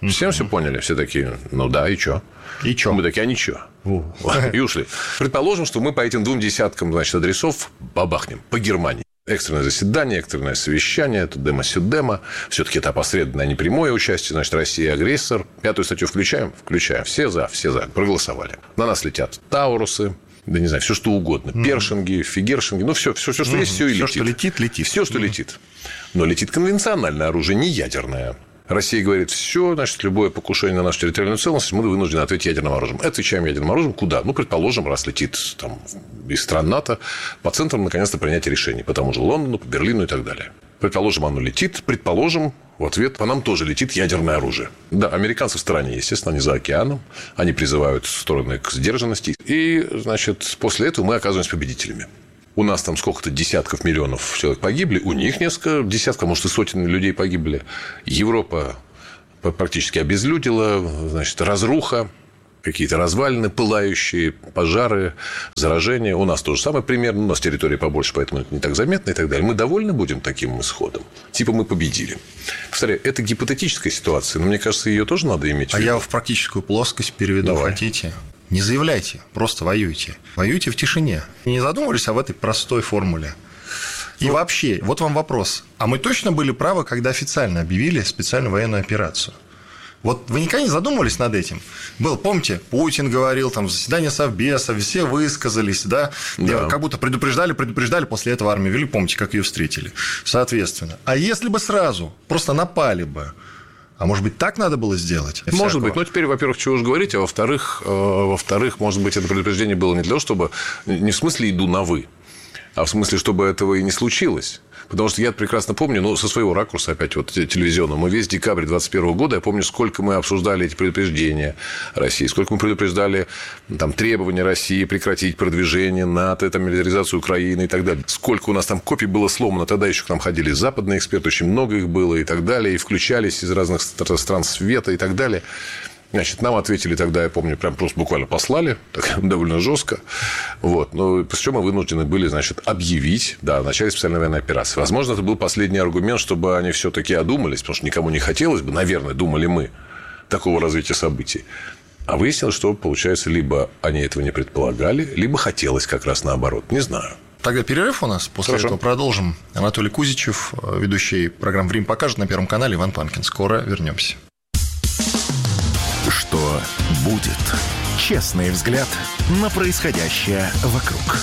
Всем все поняли? Все такие, ну да, и чё? И чё? Мы такие, а ничего. И ушли. Предположим, что мы по этим двум десяткам, значит, адресов бабахнем по Германии. Экстренное заседание, экстренное совещание, это демо-сюдемо. Все-таки это опосредованное, а не прямое участие. Значит, Россия агрессор. Пятую статью включаем? Включаем. Все за, все за. Проголосовали. На нас летят Таурусы, да не знаю, все что угодно. Mm-hmm. Першинги, фигершинги. Ну, все, все, все что mm-hmm. есть, все и летит. Все, что летит, летит. Все, что mm-hmm. летит. Но летит конвенциональное оружие, не ядерное. Россия говорит, все, значит, любое покушение на нашу территориальную целостность мы вынуждены ответить ядерным оружием. Отвечаем ядерным оружием куда? Ну, предположим, раз летит там, из стран НАТО, по центрам, наконец-то, принятия решений. По тому же Лондону, по Берлину и так далее. Предположим, оно летит. Предположим, в ответ по нам тоже летит ядерное оружие. Да, американцы в стороне, естественно, они за океаном. Они призывают стороны к сдержанности. И, значит, после этого мы оказываемся победителями. У нас там сколько-то десятков миллионов человек погибли. У них несколько десятков, может, и сотен людей погибли. Европа практически обезлюдила. Значит, разруха. Какие-то развалины пылающие, пожары, заражения. У нас тоже самое примерно. У нас территория побольше, поэтому это не так заметно и так далее. Мы довольны будем таким исходом? Типа мы победили. Повторяю, это гипотетическая ситуация, но мне кажется, ее тоже надо иметь в виду. А я в практическую плоскость переведу. Давай. Хотите? Не заявляйте, просто воюйте. Воюйте в тишине. Не задумывались об этой простой формуле. И ну, вообще, вот вам вопрос. А мы точно были правы, когда официально объявили специальную военную операцию? Вот вы никогда не задумывались над этим? Был, помните, Путин говорил, там, заседание Совбеза, все высказались, да? Да. Как будто предупреждали, предупреждали, после этого армию вели, помните, как ее встретили. Соответственно. А если бы сразу просто напали бы, а может быть, так надо было сделать? Может всякого? быть. Но теперь, во-первых, чего уж говорить, а во-вторых, э, во-вторых, может быть, это предупреждение было не для того, чтобы... Не в смысле иду на «вы», а в смысле, чтобы этого и не случилось. Потому что я прекрасно помню, ну, со своего ракурса, опять вот телевизионного, мы весь декабрь двадцать первого года, я помню, сколько мы обсуждали эти предупреждения России, сколько мы предупреждали там, требования России прекратить продвижение НАТО, там, милитаризацию Украины и так далее. Сколько у нас там копий было сломано, тогда еще к нам ходили западные эксперты, очень много их было и так далее, и включались из разных стран света и так далее. Значит, нам ответили тогда, я помню, прям просто буквально послали, так, довольно жестко. Вот. Но после чего мы вынуждены были, значит, объявить, да, о начале специальной военной операции. Возможно, это был последний аргумент, чтобы они все-таки одумались, потому что никому не хотелось бы, наверное, думали мы, такого развития событий. А выяснилось, что, получается, либо они этого не предполагали, либо хотелось как раз наоборот. Не знаю. Тогда перерыв у нас. После Хорошо. этого продолжим. Анатолий Кузичев, ведущий программы «Время покажет» на Первом канале, Иван Панкин. Скоро вернемся. Что будет? Честный взгляд на происходящее вокруг.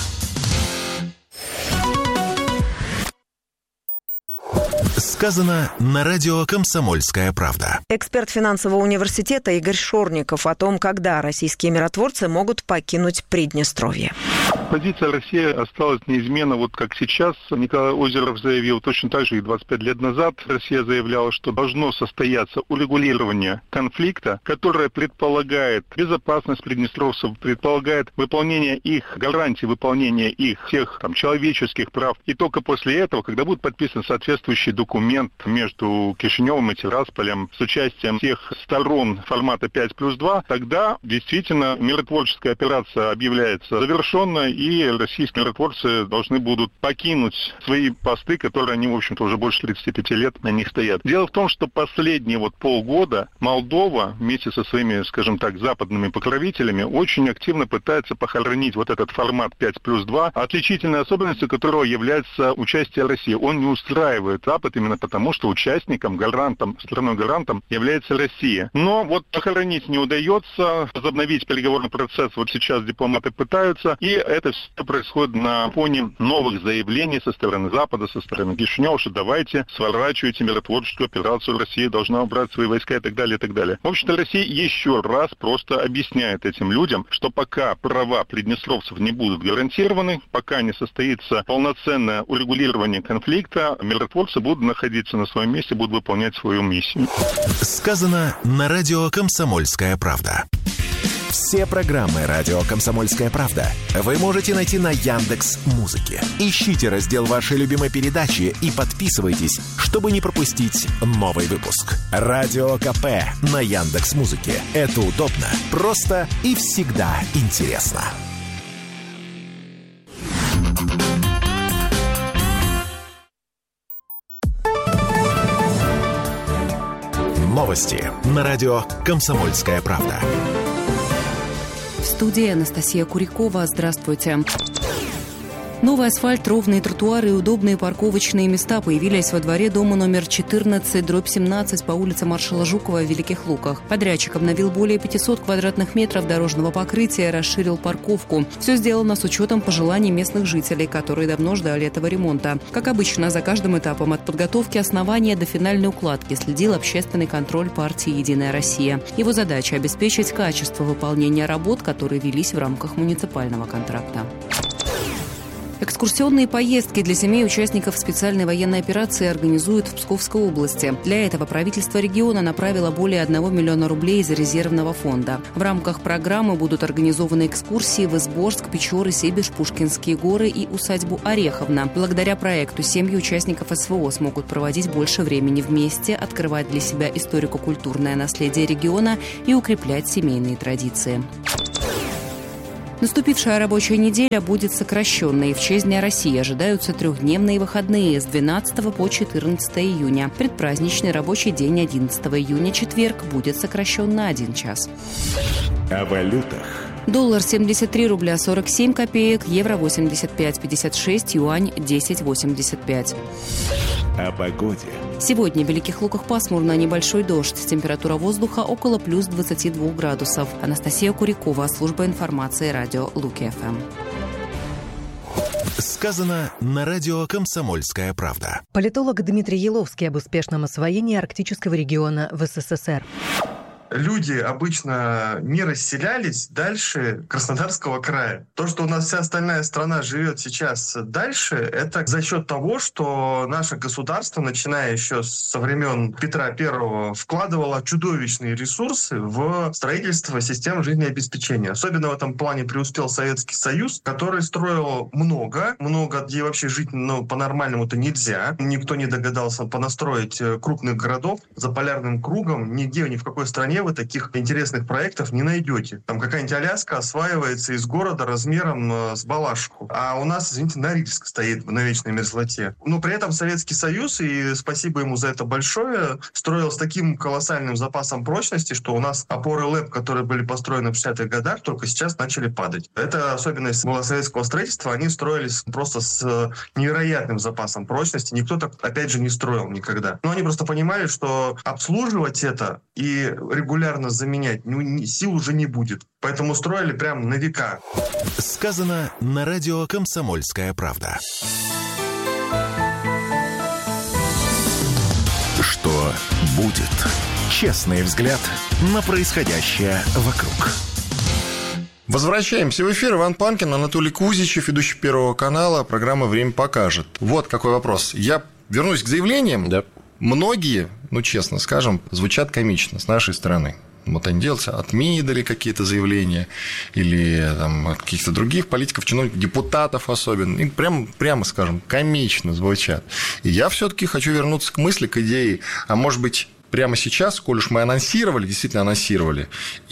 Сказано на радио «Комсомольская правда». Эксперт финансового университета Игорь Шорников о том, когда российские миротворцы могут покинуть Приднестровье. Позиция России осталась неизменна, вот как сейчас. Николай Озеров заявил, точно так же и двадцать пять лет назад Россия заявляла, что должно состояться урегулирование конфликта, которое предполагает безопасность приднестровцев, предполагает выполнение их гарантий, выполнение их всех там, человеческих прав. И только после этого, когда будет подписан соответствующий документ между Кишиневым и Тирасполем с участием всех сторон формата пять плюс два, тогда действительно миротворческая операция объявляется завершенной, и российские миротворцы должны будут покинуть свои посты, которые они, в общем-то, уже больше тридцати пяти лет на них стоят. Дело в том, что последние вот полгода Молдова вместе со своими, скажем так, западными покровителями очень активно пытается похоронить вот этот формат пять плюс два, отличительной особенностью которого является участие России. Он не устраивает Запад именно потому, что участником, гарантом, страной-гарантом является Россия. Но вот похоронить не удается, возобновить переговорный процесс вот сейчас дипломаты пытаются, и это все происходит на фоне новых заявлений со стороны Запада, со стороны Кишинева, что давайте сворачивайте миротворческую операцию, Россия должна убрать свои войска и так далее, и так далее. В общем-то, Россия еще раз просто объясняет этим людям, что пока права приднестровцев не будут гарантированы, пока не состоится полноценное урегулирование конфликта, миротворцы будут находиться на своем месте, будут выполнять свою миссию. Сказано на радио «Комсомольская правда». Все программы радио «Комсомольская правда» вы можете найти на Яндекс.Музыке. Ищите раздел вашей любимой передачи и подписывайтесь, чтобы не пропустить новый выпуск. Радио КП на Яндекс.Музыке. Это удобно, просто и всегда интересно. Новости на радио «Комсомольская правда». В студии Анастасия Курякова. Здравствуйте. Новый асфальт, ровные тротуары и удобные парковочные места появились во дворе дома номер четырнадцать дробь семнадцать по улице Маршала Жукова в Великих Луках. Подрядчик обновил более пятисот квадратных метров дорожного покрытия, расширил парковку. Все сделано с учетом пожеланий местных жителей, которые давно ждали этого ремонта. Как обычно, за каждым этапом от подготовки основания до финальной укладки следил общественный контроль партии «Единая Россия». Его задача – обеспечить качество выполнения работ, которые велись в рамках муниципального контракта. Экскурсионные поездки для семей участников специальной военной операции организуют в Псковской области. Для этого правительство региона направило более одного миллиона рублей из резервного фонда. В рамках программы будут организованы экскурсии в Изборск, Печоры, Себеж, Пушкинские горы и усадьбу Ореховна. Благодаря проекту семьи участников СВО смогут проводить больше времени вместе, открывать для себя историко-культурное наследие региона и укреплять семейные традиции. Наступившая рабочая неделя будет сокращенной. В честь Дня России ожидаются трехдневные выходные с двенадцатого по четырнадцатое июня. Предпраздничный рабочий день одиннадцатого июня, четверг, будет сокращен на один час. О валютах. Доллар семьдесят три рубля сорок семь копеек, евро восемьдесят пять пятьдесят шесть, юань десять восемьдесят пять. О погоде. Сегодня в Великих Луках пасмурно, небольшой дождь. Температура воздуха около плюс двадцати двух градусов. Анастасия Курякова, служба информации, радио Луки-ФМ. Сказано на радио «Комсомольская правда». Политолог Дмитрий Еловский об успешном освоении арктического региона в СССР. Люди обычно не расселялись дальше Краснодарского края. То, что у нас вся остальная страна живет сейчас дальше, это за счет того, что наше государство, начиная еще со времен Петра Первого, вкладывало чудовищные ресурсы в строительство систем жизнеобеспечения. Особенно в этом плане преуспел Советский Союз, который строил много, много, где вообще жить ну, по-нормальному-то нельзя. Никто не догадался понастроить крупных городов. За полярным кругом нигде, ни в какой стране вы таких интересных проектов не найдете. Там какая-нибудь Аляска осваивается из города размером э, с Балашиху. А у нас, извините, Норильск стоит на вечной мерзлоте. Но при этом Советский Союз, и спасибо ему за это большое, строил с таким колоссальным запасом прочности, что у нас опоры ЛЭП, которые были построены в шестидесятых годах, только сейчас начали падать. Это особенность была советского строительства. Они строились просто с невероятным запасом прочности. Никто так, опять же, не строил никогда. Но они просто понимали, что обслуживать это и регулярно заменять ну, сил уже не будет. Поэтому строили прям на века. Сказано на радио «Комсомольская правда». Что будет? Честный взгляд на происходящее вокруг. Возвращаемся в эфир. Иван Панкин, Анатолий Кузичев, ведущий Первого канала. Программа «Время покажет». Вот какой вопрос. Я вернусь к заявлениям. Да. Многие, ну, честно скажем, звучат комично с нашей стороны. Вот они делаются от МИ дали какие-то заявления или там, от каких-то других политиков, чиновников, депутатов особенно. И прям, прямо скажем, комично звучат. И я все-таки хочу вернуться к мысли, к идее, а может быть, прямо сейчас, коль уж мы анонсировали, действительно анонсировали,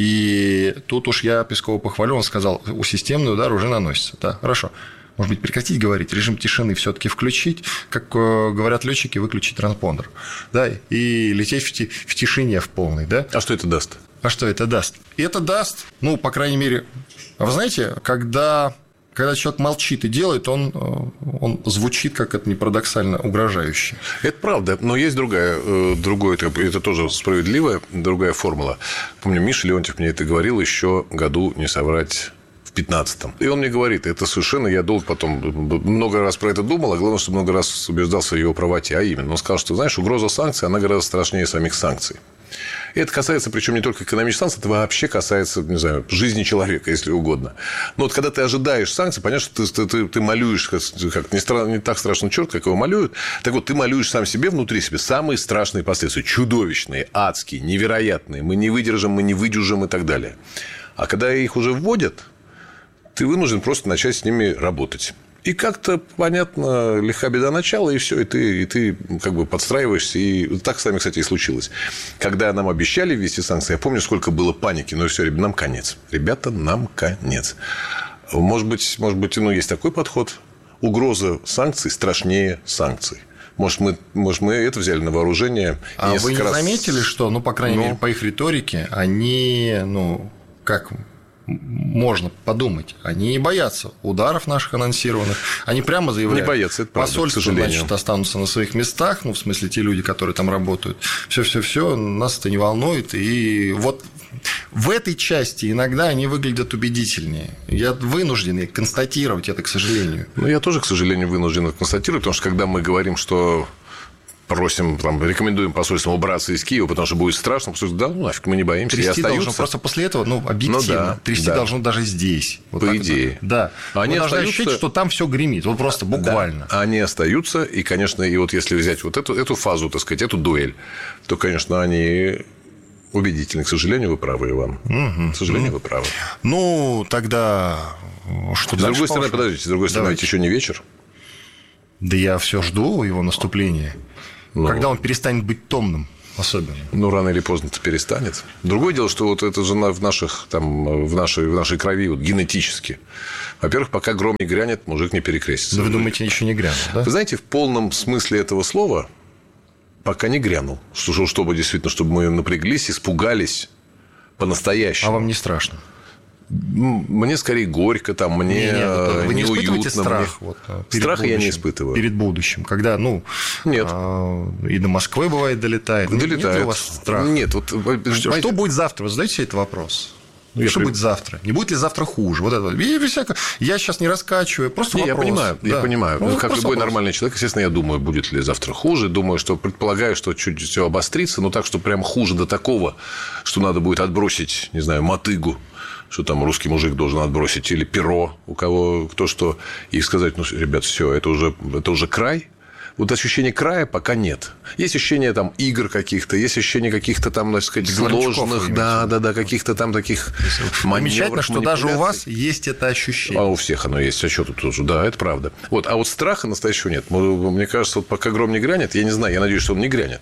и тут уж я Пескова похвалю, он сказал, у системный удар уже наносится. Да, хорошо. Может быть, прекратить говорить, режим тишины все-таки включить, как говорят летчики, выключить транспондер, да, и лететь в, ти- в тишине в полной, да. А что это даст? А что это даст? Это даст, ну, по крайней мере, а вы знаете, когда, когда человек молчит и делает, он, он звучит, как это ни парадоксально, угрожающе. Это правда, но есть другая, другое, это тоже справедливая, другая формула. Помню, Миша Леонтьев мне это говорил еще году, не соврать, пятнадцатом. И он мне говорит, это совершенно, я долго потом много раз про это думал, а главное, что много раз убеждался в его правоте, а именно, он сказал, что, знаешь, угроза санкций, она гораздо страшнее самих санкций. И это касается, причем не только экономических санкций, это вообще касается, не знаю, жизни человека, если угодно. Но вот когда ты ожидаешь санкций, понятно, что ты, ты, ты молюешь, как, как не, стра... не так страшно черт, как его молюют. Так вот, ты молюешь сам себе внутри себя самые страшные последствия, чудовищные, адские, невероятные. Мы не выдержим, мы не выдержим и так далее. А когда их уже вводят, ты вынужден просто начать с ними работать. И как-то, понятно, лиха беда начала, и все, и ты, и ты как бы подстраиваешься. И так с нами, кстати, и случилось. Когда нам обещали ввести санкции, я помню, сколько было паники. Но все, нам конец. Ребята, нам конец. Может быть, может быть, ну, есть такой подход. Угроза санкций страшнее санкций. Может, мы, может, мы это взяли на вооружение. А вы не раз... заметили, что, ну, по крайней ну... мере, по их риторике, они, ну, как можно подумать, они не боятся ударов наших анонсированных, они прямо заявляют, не боятся, это правда, посольства, значит, останутся на своих местах, ну, в смысле, те люди, которые там работают, все-все-все, нас это не волнует, и вот в этой части иногда они выглядят убедительнее. Я вынужден констатировать это, к сожалению. Ну, я тоже, к сожалению, вынужден это констатировать, потому что когда мы говорим, что просим, там, рекомендуем посольствам убраться из Киева, потому что будет страшно, посольство, да, ну нафиг, мы не боимся, трясти и остаются. Должно, просто после этого, ну, объективно, ну, да, трясти да. должно даже здесь. Вот по идее. Да. Они Вы должны ощущать, что там все гремит, вот просто буквально. Да. Они остаются, и, конечно, и вот если взять вот эту, эту фазу, так сказать, эту дуэль, то, конечно, они убедительны. К сожалению, вы правы, Иван. Угу. К сожалению, угу. вы правы. Ну, тогда что С другой стороны, подождите, с другой стороны, ведь еще не вечер. Да я все жду его наступления. Ну, когда он перестанет быть томным, особенно. Ну, рано или поздно это перестанет. Другое дело, что вот это же в, наших, там, в, нашей, в нашей крови вот, генетически. Во-первых, пока гром не грянет, мужик не перекрестится. Но вы думаете, еще не грянул, да? Вы знаете, в полном смысле этого слова пока не грянул. Что, чтобы действительно, чтобы мы напряглись, испугались по-настоящему. А вам не страшно? Мне скорее горько, там, мне не, не, вот, вы не неуютно. Испытываете страх? Мне... Вот, страх будущим, я не испытываю. Перед будущим, когда, ну, нет. А, и до Москвы, бывает, долетает. Долетает. Нет ли у вас страха? Нет. Вот, что, что будет завтра? Вы задаете себе этот вопрос? Ну, что при... будет завтра? Не будет ли завтра хуже? Вот это. Я сейчас не раскачиваю, просто не, вопрос. Я понимаю, да. я понимаю. Ну, как любой вопрос. Нормальный человек, естественно, я думаю, будет ли завтра хуже. Думаю, что предполагаю, что чуть все обострится, но так, что прям хуже до такого, что надо будет отбросить, не знаю, мотыгу, что там русский мужик должен отбросить, или перо, у кого кто что, и сказать, ну, ребят, все, это уже, это уже край. Вот ощущения края пока нет. Есть ощущение там игр каких-то, есть ощущение каких-то там, так сказать, сложных, да, да, да, каких-то там таких маневров. Замечательно, что даже у вас есть это ощущение. А у всех оно есть, а что тут тоже? Да, это правда. Вот, а вот страха настоящего нет. Мне кажется, вот пока гром не грянет, я не знаю, я надеюсь, что он не грянет,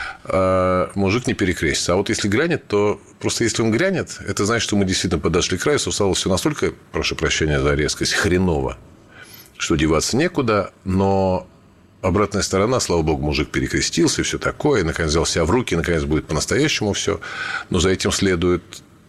мужик не перекрестится. А вот если грянет, то просто если он грянет, это значит, что мы действительно подошли к краю, стало все настолько, прошу прощения за резкость, хреново, что деваться некуда, но обратная сторона, слава богу, мужик перекрестился и все такое, и, наконец, взял себя в руки, и, наконец, будет по-настоящему все. Но за этим следует,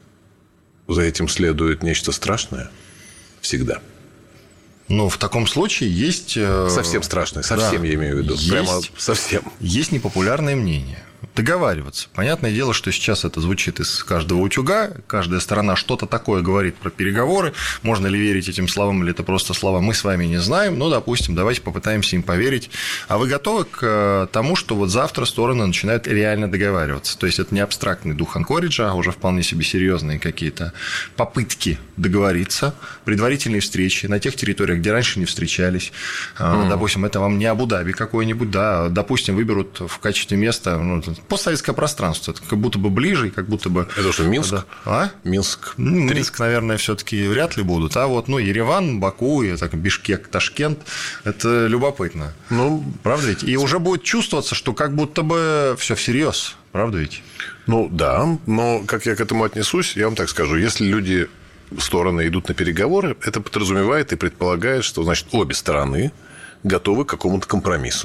за этим следует нечто страшное всегда. Ну, в таком случае есть... Совсем страшное, совсем, да, я имею в виду. Есть, прямо совсем. Есть непопулярное мнение. Договариваться. Понятное дело, что сейчас это звучит из каждого утюга, каждая сторона что-то такое говорит про переговоры. Можно ли верить этим словам, или это просто слова «мы с вами не знаем». Ну, допустим, давайте попытаемся им поверить. А вы готовы к тому, что вот завтра стороны начинают реально договариваться? То есть, это не абстрактный дух Анкориджа, а уже вполне себе серьезные какие-то попытки договориться, предварительные встречи на тех территориях, где раньше не встречались. Mm. Допустим, это вам не Абу-Даби какой-нибудь, да, допустим, выберут в качестве места, ну, постсоветское пространство, это как будто бы ближе, как будто бы... Это что, Минск? Да. А? Минск. Ну, Минск, наверное, все-таки вряд ли будут. А вот, ну, Ереван, Баку, и, так, Бишкек, Ташкент, это любопытно. Ну, правда ведь? И уже будет чувствоваться, что как будто бы все всерьез, правда ведь? Ну, да, но как я к этому отнесусь, я вам так скажу, если люди, стороны идут на переговоры, это подразумевает и предполагает, что, значит, обе стороны готовы к какому-то компромиссу.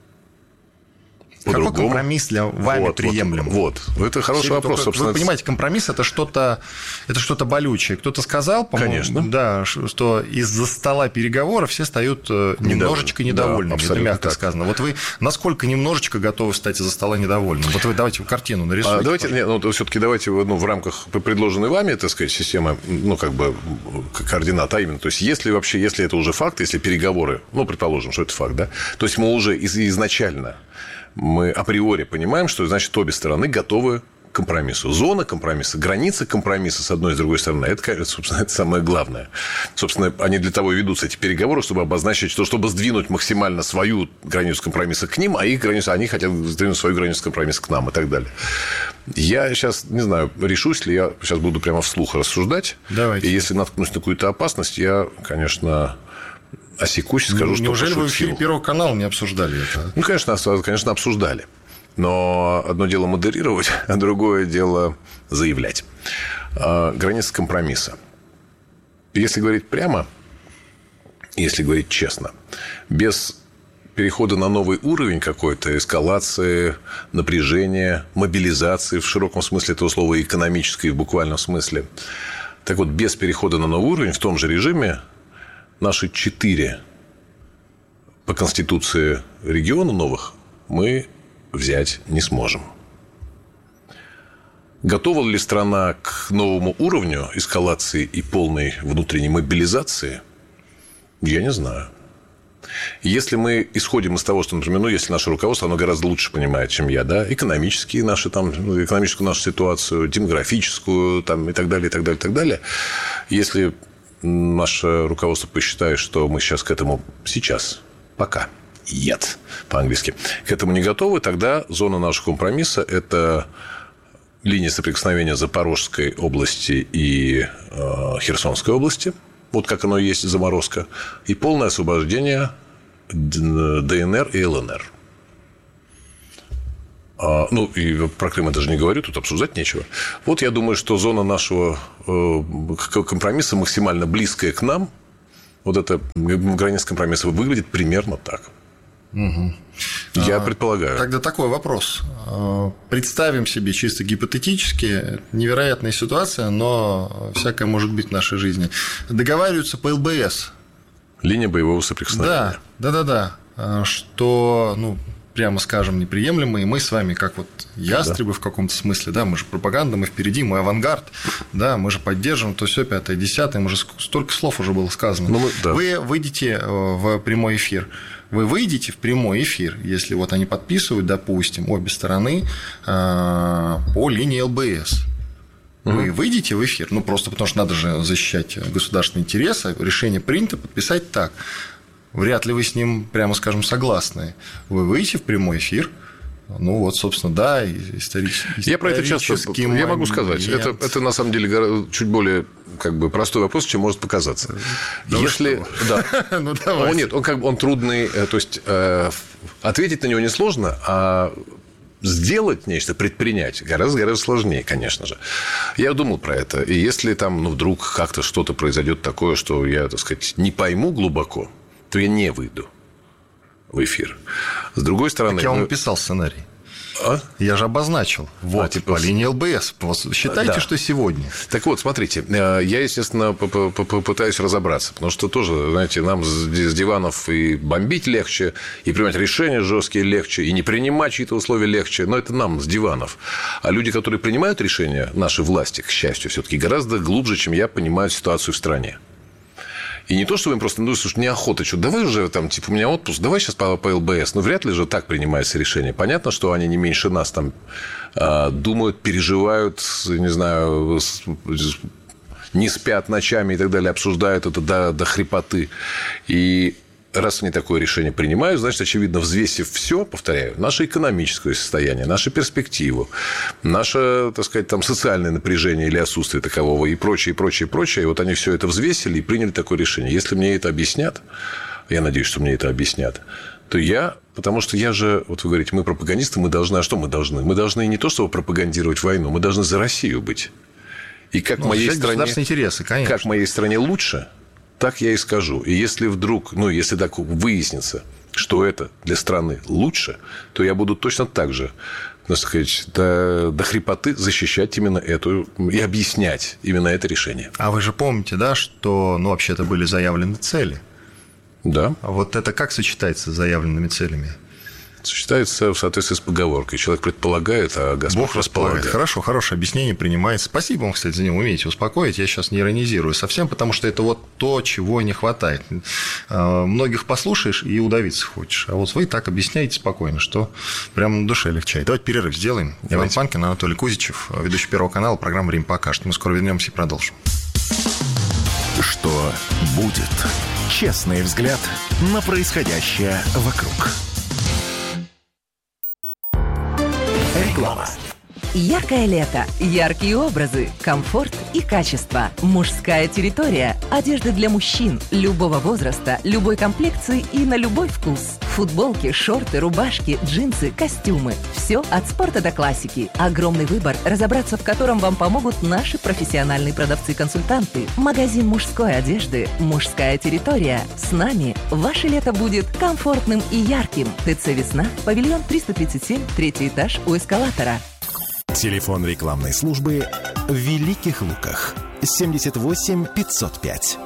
Какой компромисс для вами вот, приемлем? Вот, вот. Это хороший Все, вопрос, собственно. Вы понимаете, компромисс – это что-то, это что-то болючее. Кто-то сказал, по-моему, Конечно. Да, что из-за стола переговоров все встают немножечко недовольными. Да, это мягко так. сказано. Вот вы насколько немножечко готовы встать из-за стола недовольным? Вот вы давайте картину нарисуйте. А, давайте, нет, ну, все-таки давайте ну, в рамках предложенной вами, так сказать, системы, ну, как бы координат, а именно, то есть, если вообще, если это уже факт, если переговоры, ну, предположим, что это факт, да, то есть, мы уже из- изначально мы априори понимаем, что, значит, обе стороны готовы к компромиссу. Зона компромисса, граница компромисса с одной и с другой стороны, это, собственно, это самое главное. Собственно, они для того и ведутся, эти переговоры, чтобы обозначить, что, чтобы сдвинуть максимально свою границу компромисса к ним, а их границу, они хотят сдвинуть свою границу компромисса к нам и так далее. Я сейчас, не знаю, решусь ли, я сейчас буду прямо вслух рассуждать. Давайте. И если наткнусь на какую-то опасность, я, конечно... осекусь и скажу, ну, что неужели пошутил. вы в эфире Первого канала не обсуждали это? Ну, конечно, конечно, обсуждали. Но одно дело модерировать, а другое дело заявлять. Граница компромисса. Если говорить прямо, если говорить честно, без перехода на новый уровень какой-то, эскалации, напряжения, мобилизации в широком смысле этого слова, экономической и в буквальном смысле. Так вот, без перехода на новый уровень в том же режиме наши четыре по Конституции региона новых мы взять не сможем. Готова ли страна к новому уровню эскалации и полной внутренней мобилизации? Я не знаю. Если мы исходим из того, что, например, ну, если наше руководство, оно гораздо лучше понимает, чем я, да, экономические наши, там, экономическую нашу ситуацию, демографическую, там, и так далее, и так далее, и так далее. Если наше руководство посчитает, что мы сейчас к этому, сейчас, пока, yet, по-английски, к этому не готовы, тогда зона нашего компромисса – это линия соприкосновения Запорожской области и э, Херсонской области, вот как оно и есть заморозка, и полное освобождение ДНР и ЛНР. А, ну, и про Крым я даже не говорю, тут обсуждать нечего. Вот я думаю, что зона нашего э, компромисса максимально близкая к нам, вот эта граница компромисса выглядит примерно так. Угу. Я а, предполагаю. Тогда такой вопрос. Представим себе чисто гипотетически, невероятная ситуация, но всякое может быть в нашей жизни. Договариваются по ЛБС. Линия боевого соприкосновения. Да, да, да, да. Что, ну, прямо скажем, неприемлемо, и мы с вами, как вот ястребы, да, в каком-то смысле, да, мы же пропаганда, мы впереди, мы авангард, да, мы же поддерживаем, то все, пятое, десятое, мы же столько слов уже было сказано. Ну, да. Вы выйдете в прямой эфир. Вы выйдете в прямой эфир, если вот они подписывают, допустим, обе стороны по линии ЛБС. Вы выйдете в эфир, ну, просто потому что надо же защищать государственные интересы, решение принято, подписать так. Вряд ли вы с ним, прямо скажем, согласны. Вы выйдете в прямой эфир, ну, вот, собственно, да, исторически. Я про это часто, я могу сказать, это, это на самом деле чуть более как бы простой вопрос, чем может показаться. Да Если, да, ну, он, нет, он как бы он трудный, то есть э, ответить на него несложно, а сделать нечто, предпринять гораздо гораздо сложнее, конечно же. Я думал про это, и если там, ну, вдруг как-то что-то произойдет такое, что я, так сказать, не пойму глубоко, то я не выйду в эфир. С другой стороны... Так я вам ну... писал сценарий. А? Я же обозначил. Вот, а, типа, по линии ЛБС. Считайте, да, что сегодня. Так вот, смотрите, я, естественно, попытаюсь разобраться, потому что тоже, знаете, нам с диванов и бомбить легче, и принимать решения жесткие легче, и не принимать чьи-то условия легче, но это нам с диванов. А люди, которые принимают решения, наши власти, к счастью, все-таки гораздо глубже, чем я, понимают ситуацию в стране. И не то, что им просто, ну, слушай, неохота, что давай уже, там, типа, у меня отпуск, давай сейчас по, по ЛБС. Ну, вряд ли же так принимается решение. Понятно, что они не меньше нас там думают, переживают, не знаю, не спят ночами и так далее, обсуждают это до, до хрипоты. И раз они такое решение принимают, значит, очевидно, взвесив все, повторяю, наше экономическое состояние, нашу перспективу, наше, так сказать, там, социальное напряжение или отсутствие такового и прочее, и прочее, и прочее, и вот они все это взвесили и приняли такое решение. Если мне это объяснят, я надеюсь, что мне это объяснят, то я, потому что я же, вот вы говорите, мы пропагандисты, мы должны, а что мы должны? Мы должны не то, чтобы пропагандировать войну, мы должны за Россию быть. И как ну, в моей стране, интересы, конечно. Как в моей стране лучше, так я и скажу. И если вдруг, ну, если так выяснится, что это для страны лучше, то я буду точно так же, так сказать, до, до хрипоты защищать именно эту и объяснять именно это решение. А вы же помните, да, что, ну, вообще-то были заявлены цели? Да. А вот это как сочетается с заявленными целями? Сочетается в соответствии с поговоркой. Человек предполагает, а Господь Бог располагает. Хорошо, хорошее объяснение принимается. Спасибо вам, кстати, за него. Умеете успокоить. Я сейчас не иронизирую совсем, потому что это вот то, чего не хватает. Многих послушаешь и удавиться хочешь. А вот вы так объясняете спокойно, что прямо на душе легчает. Давайте перерыв сделаем. Давайте. Иван Панкин, Анатолий Кузичев, ведущий Первого канала, программа «Время покажет». Мы скоро вернемся и продолжим. Что будет? Честный взгляд на происходящее вокруг. Реклама. Яркое лето, яркие образы, комфорт и качество. Мужская территория. Одежда для мужчин любого возраста, любой комплекции и на любой вкус. Футболки, шорты, рубашки, джинсы, костюмы. Все от спорта до классики. Огромный выбор, разобраться в котором вам помогут наши профессиональные продавцы-консультанты. Магазин мужской одежды «Мужская территория». С нами ваше лето будет комфортным и ярким. ТЦ «Весна», павильон триста тридцать семь, третий этаж у эскалатора. Телефон рекламной службы в Великих Луках. семьдесят восемь пятьсот пять.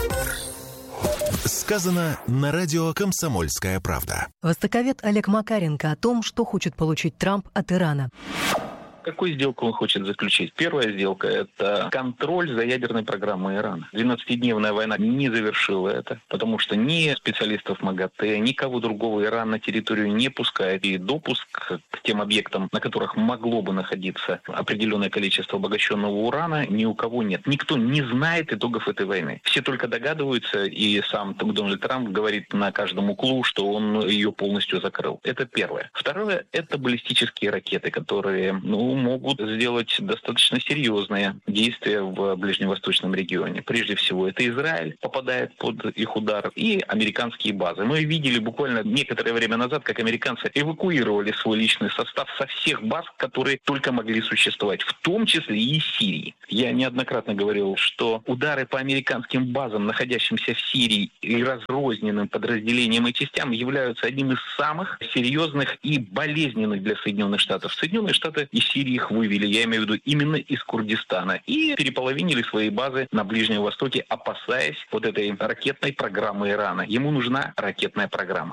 Сказано на радио «Комсомольская правда». Востоковед Олег Макаренко о том, что хочет получить Трамп от Ирана. Какую сделку он хочет заключить? Первая сделка – это контроль за ядерной программой Ирана. двенадцатидневная война не завершила это, потому что ни специалистов МАГАТЭ, никого другого Иран на территорию не пускает. И допуск к тем объектам, на которых могло бы находиться определенное количество обогащенного урана, ни у кого нет. Никто не знает итогов этой войны. Все только догадываются, и сам Дональд Трамп говорит на каждом углу, что он ее полностью закрыл. Это первое. Второе – это баллистические ракеты, которые, ну, могут сделать достаточно серьезные действия в ближневосточном регионе. Прежде всего, это Израиль попадает под их удар и американские базы. Мы видели буквально некоторое время назад, как американцы эвакуировали свой личный состав со всех баз, которые только могли существовать, в том числе и из Сирии. Я неоднократно говорил, что удары по американским базам, находящимся в Сирии и разрозненным подразделениям и частям, являются одним из самых серьезных и болезненных для Соединенных Штатов. Соединенные Штаты из Сирии их вывели, я имею в виду именно из Курдистана, и переполовинили свои базы на Ближнем Востоке, опасаясь вот этой ракетной программы Ирана. Ему нужна ракетная программа.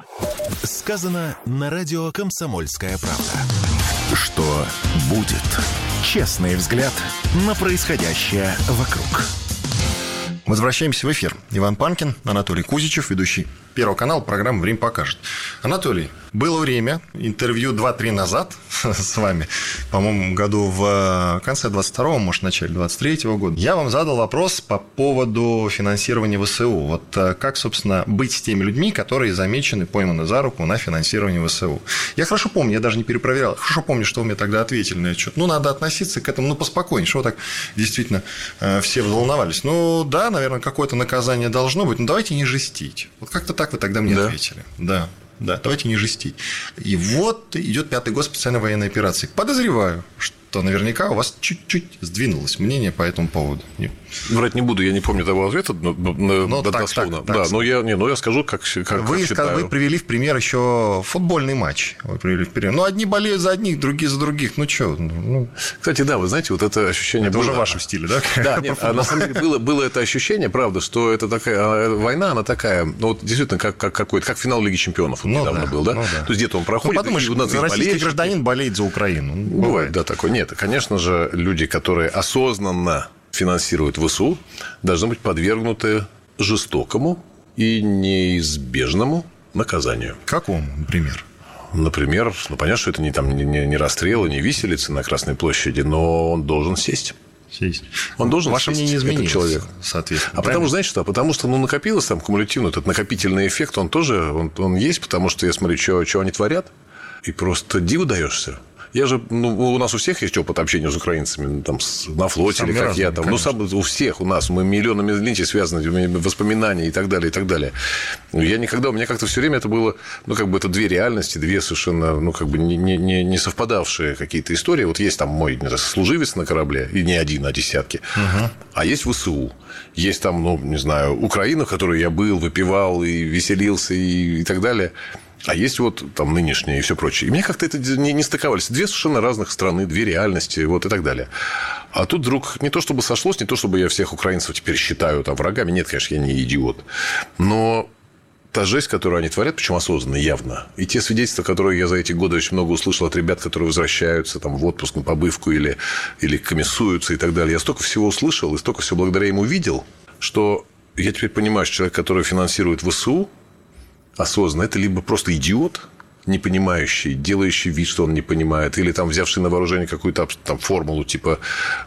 Сказано на радио «Комсомольская правда». Что будет? Честный взгляд на происходящее вокруг. Возвращаемся в эфир. Иван Панкин, Анатолий Кузичев, ведущий Первого канала, программы «Время покажет». Анатолий, было время, интервью два-три назад с вами, по-моему, году в конце двадцать второго, может, в начале двадцать третьего года, я вам задал вопрос по поводу финансирования ВСУ. Вот как, собственно, быть с теми людьми, которые замечены, пойманы за руку на финансирование ВСУ. Я хорошо помню, я даже не перепроверял, хорошо помню, что вы мне тогда ответили на отчет. Ну, надо относиться к этому, ну, поспокойнее, что так действительно все взволновались. Ну, да, наверное, какое-то наказание должно быть, но давайте не жестить. Вот как-то так вы тогда мне да. ответили. Да, да, давайте не жестить. И вот идет пятый год специальной военной операции. Подозреваю, что наверняка у вас чуть-чуть сдвинулось мнение по этому поводу. Врать не буду, я не помню того ответа, но, но дословно. Так, так, да, так. но я, не, но я скажу, как, как, вы, как считаю. Вы привели в пример еще футбольный матч. Вы привели в пример. Ну, одни болеют за одних, другие за других. Ну, что? Ну... Кстати, да, вы знаете, вот это ощущение это было... уже в вашем стиле, да? Да, нет, а на самом деле было, было это ощущение, правда, что это такая война, она такая, ну, вот действительно, как, как, какой-то, как финал Лиги Чемпионов вот ну, недавно да, был, да? Ну, да? То есть где-то он проходит. Ну, подумаешь, у нас российский гражданин болеет за Украину. Бывает, Бывает, да, такое. Нет, конечно же, люди, которые осознанно финансируют ВСУ, должны быть подвергнуты жестокому и неизбежному наказанию. Какому, например? Например, ну, понятно, что это не, там, не, не расстрелы, не виселицы на Красной площади, но он должен сесть. Сесть. Он должен Ваше сесть, мнение изменилось, человек. Соответственно. А потому, знаете что? Потому что ну, накопилось там кумулятивно, этот накопительный эффект, он тоже он, он есть, потому что я смотрю, что, что они творят, и просто диву даешься. Я же, ну, у нас у всех есть опыт общения с украинцами, там, на флоте, или как разные, я там. Конечно. Ну, сам, у всех у нас, мы миллионами линчей связаны, воспоминания и так далее, и так далее. Я никогда, у меня как-то все время это было, ну, как бы это две реальности, две совершенно, ну, как бы не, не, не совпадавшие какие-то истории. Вот есть там мой, не знаю, служивец на корабле, и не один, а десятки. Угу. А есть ВСУ. Есть там, ну, не знаю, Украина, в которой я был, выпивал и веселился и, и так далее. А есть вот там нынешнее и все прочее. И мне как-то это не, не стыковались. Две совершенно разных страны, две реальности, вот и так далее. А тут вдруг не то чтобы сошлось, не то чтобы я всех украинцев теперь считаю там врагами. Нет, конечно, я не идиот. Но та жесть, которую они творят, причем осознанно, явно. И те свидетельства, которые я за эти годы очень много услышал от ребят, которые возвращаются там, в отпуск на побывку или, или комиссуются и так далее. Я столько всего услышал и столько всего благодаря ему видел, что я теперь понимаю, что человек, который финансирует ВСУ, осознанно, это либо просто идиот, не понимающий, делающий вид, что он не понимает, или там взявший на вооружение какую-то там формулу, типа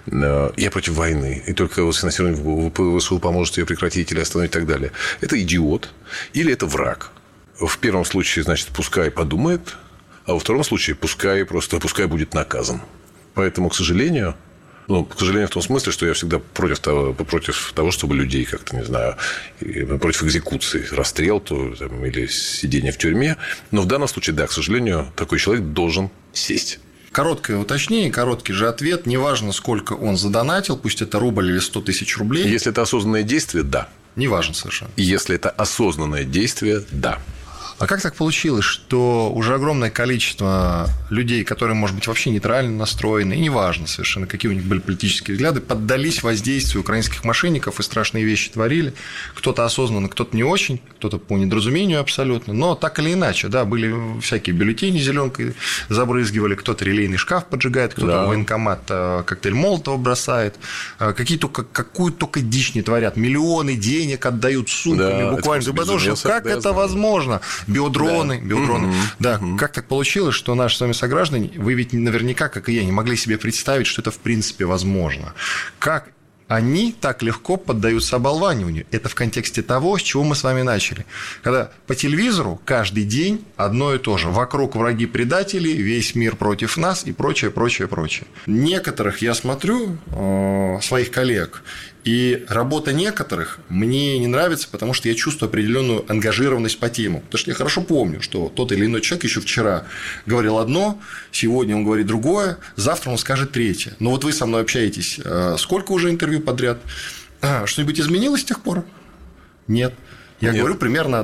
э, «я против войны, и только с финансированием ВСУ поможет ее прекратить или остановить» и так далее. Это идиот или это враг. В первом случае, значит, пускай подумает, а во втором случае пускай просто пускай будет наказан. Поэтому, к сожалению... Ну, к сожалению, в том смысле, что я всегда против того, против того, чтобы людей как-то, не знаю, против экзекуции, расстрел то, там, или сидения в тюрьме. Но в данном случае, да, к сожалению, такой человек должен сесть. Короткое уточнение, короткий же ответ. Неважно, сколько он задонатил, пусть это рубль или сто тысяч рублей. Если это осознанное действие, да. Неважно совершенно. Если это осознанное действие, да. А как так получилось, что уже огромное количество людей, которые, может быть, вообще нейтрально настроены, и неважно совершенно, какие у них были политические взгляды, поддались воздействию украинских мошенников и страшные вещи творили? Кто-то осознанно, кто-то не очень, кто-то по недоразумению абсолютно, но так или иначе, да, были всякие бюллетени зеленкой забрызгивали, кто-то релейный шкаф поджигает, кто-то да. в военкомат коктейль Молотова бросает, какие только, какую только дичь не творят, миллионы денег отдают сумками, да, буквально. Это, потому что как да, это возможно? Биодроны, да. биодроны. Mm-hmm. Да, mm-hmm. Как так получилось, что наши с вами сограждане, вы ведь наверняка, как и я, не могли себе представить, что это в принципе возможно. Как они так легко поддаются оболваниванию? Это в контексте того, с чего мы с вами начали. Когда по телевизору каждый день одно и то же. Вокруг враги предатели, весь мир против нас и прочее, прочее, прочее. Некоторых я смотрю, э, своих коллег, и работа некоторых мне не нравится, потому что я чувствую определенную ангажированность по тему. Потому что я хорошо помню, что тот или иной человек еще вчера говорил одно, сегодня он говорит другое, завтра он скажет третье. Но вот вы со мной общаетесь, сколько уже интервью подряд? А, что-нибудь изменилось с тех пор? Нет. Я Нет. говорю примерно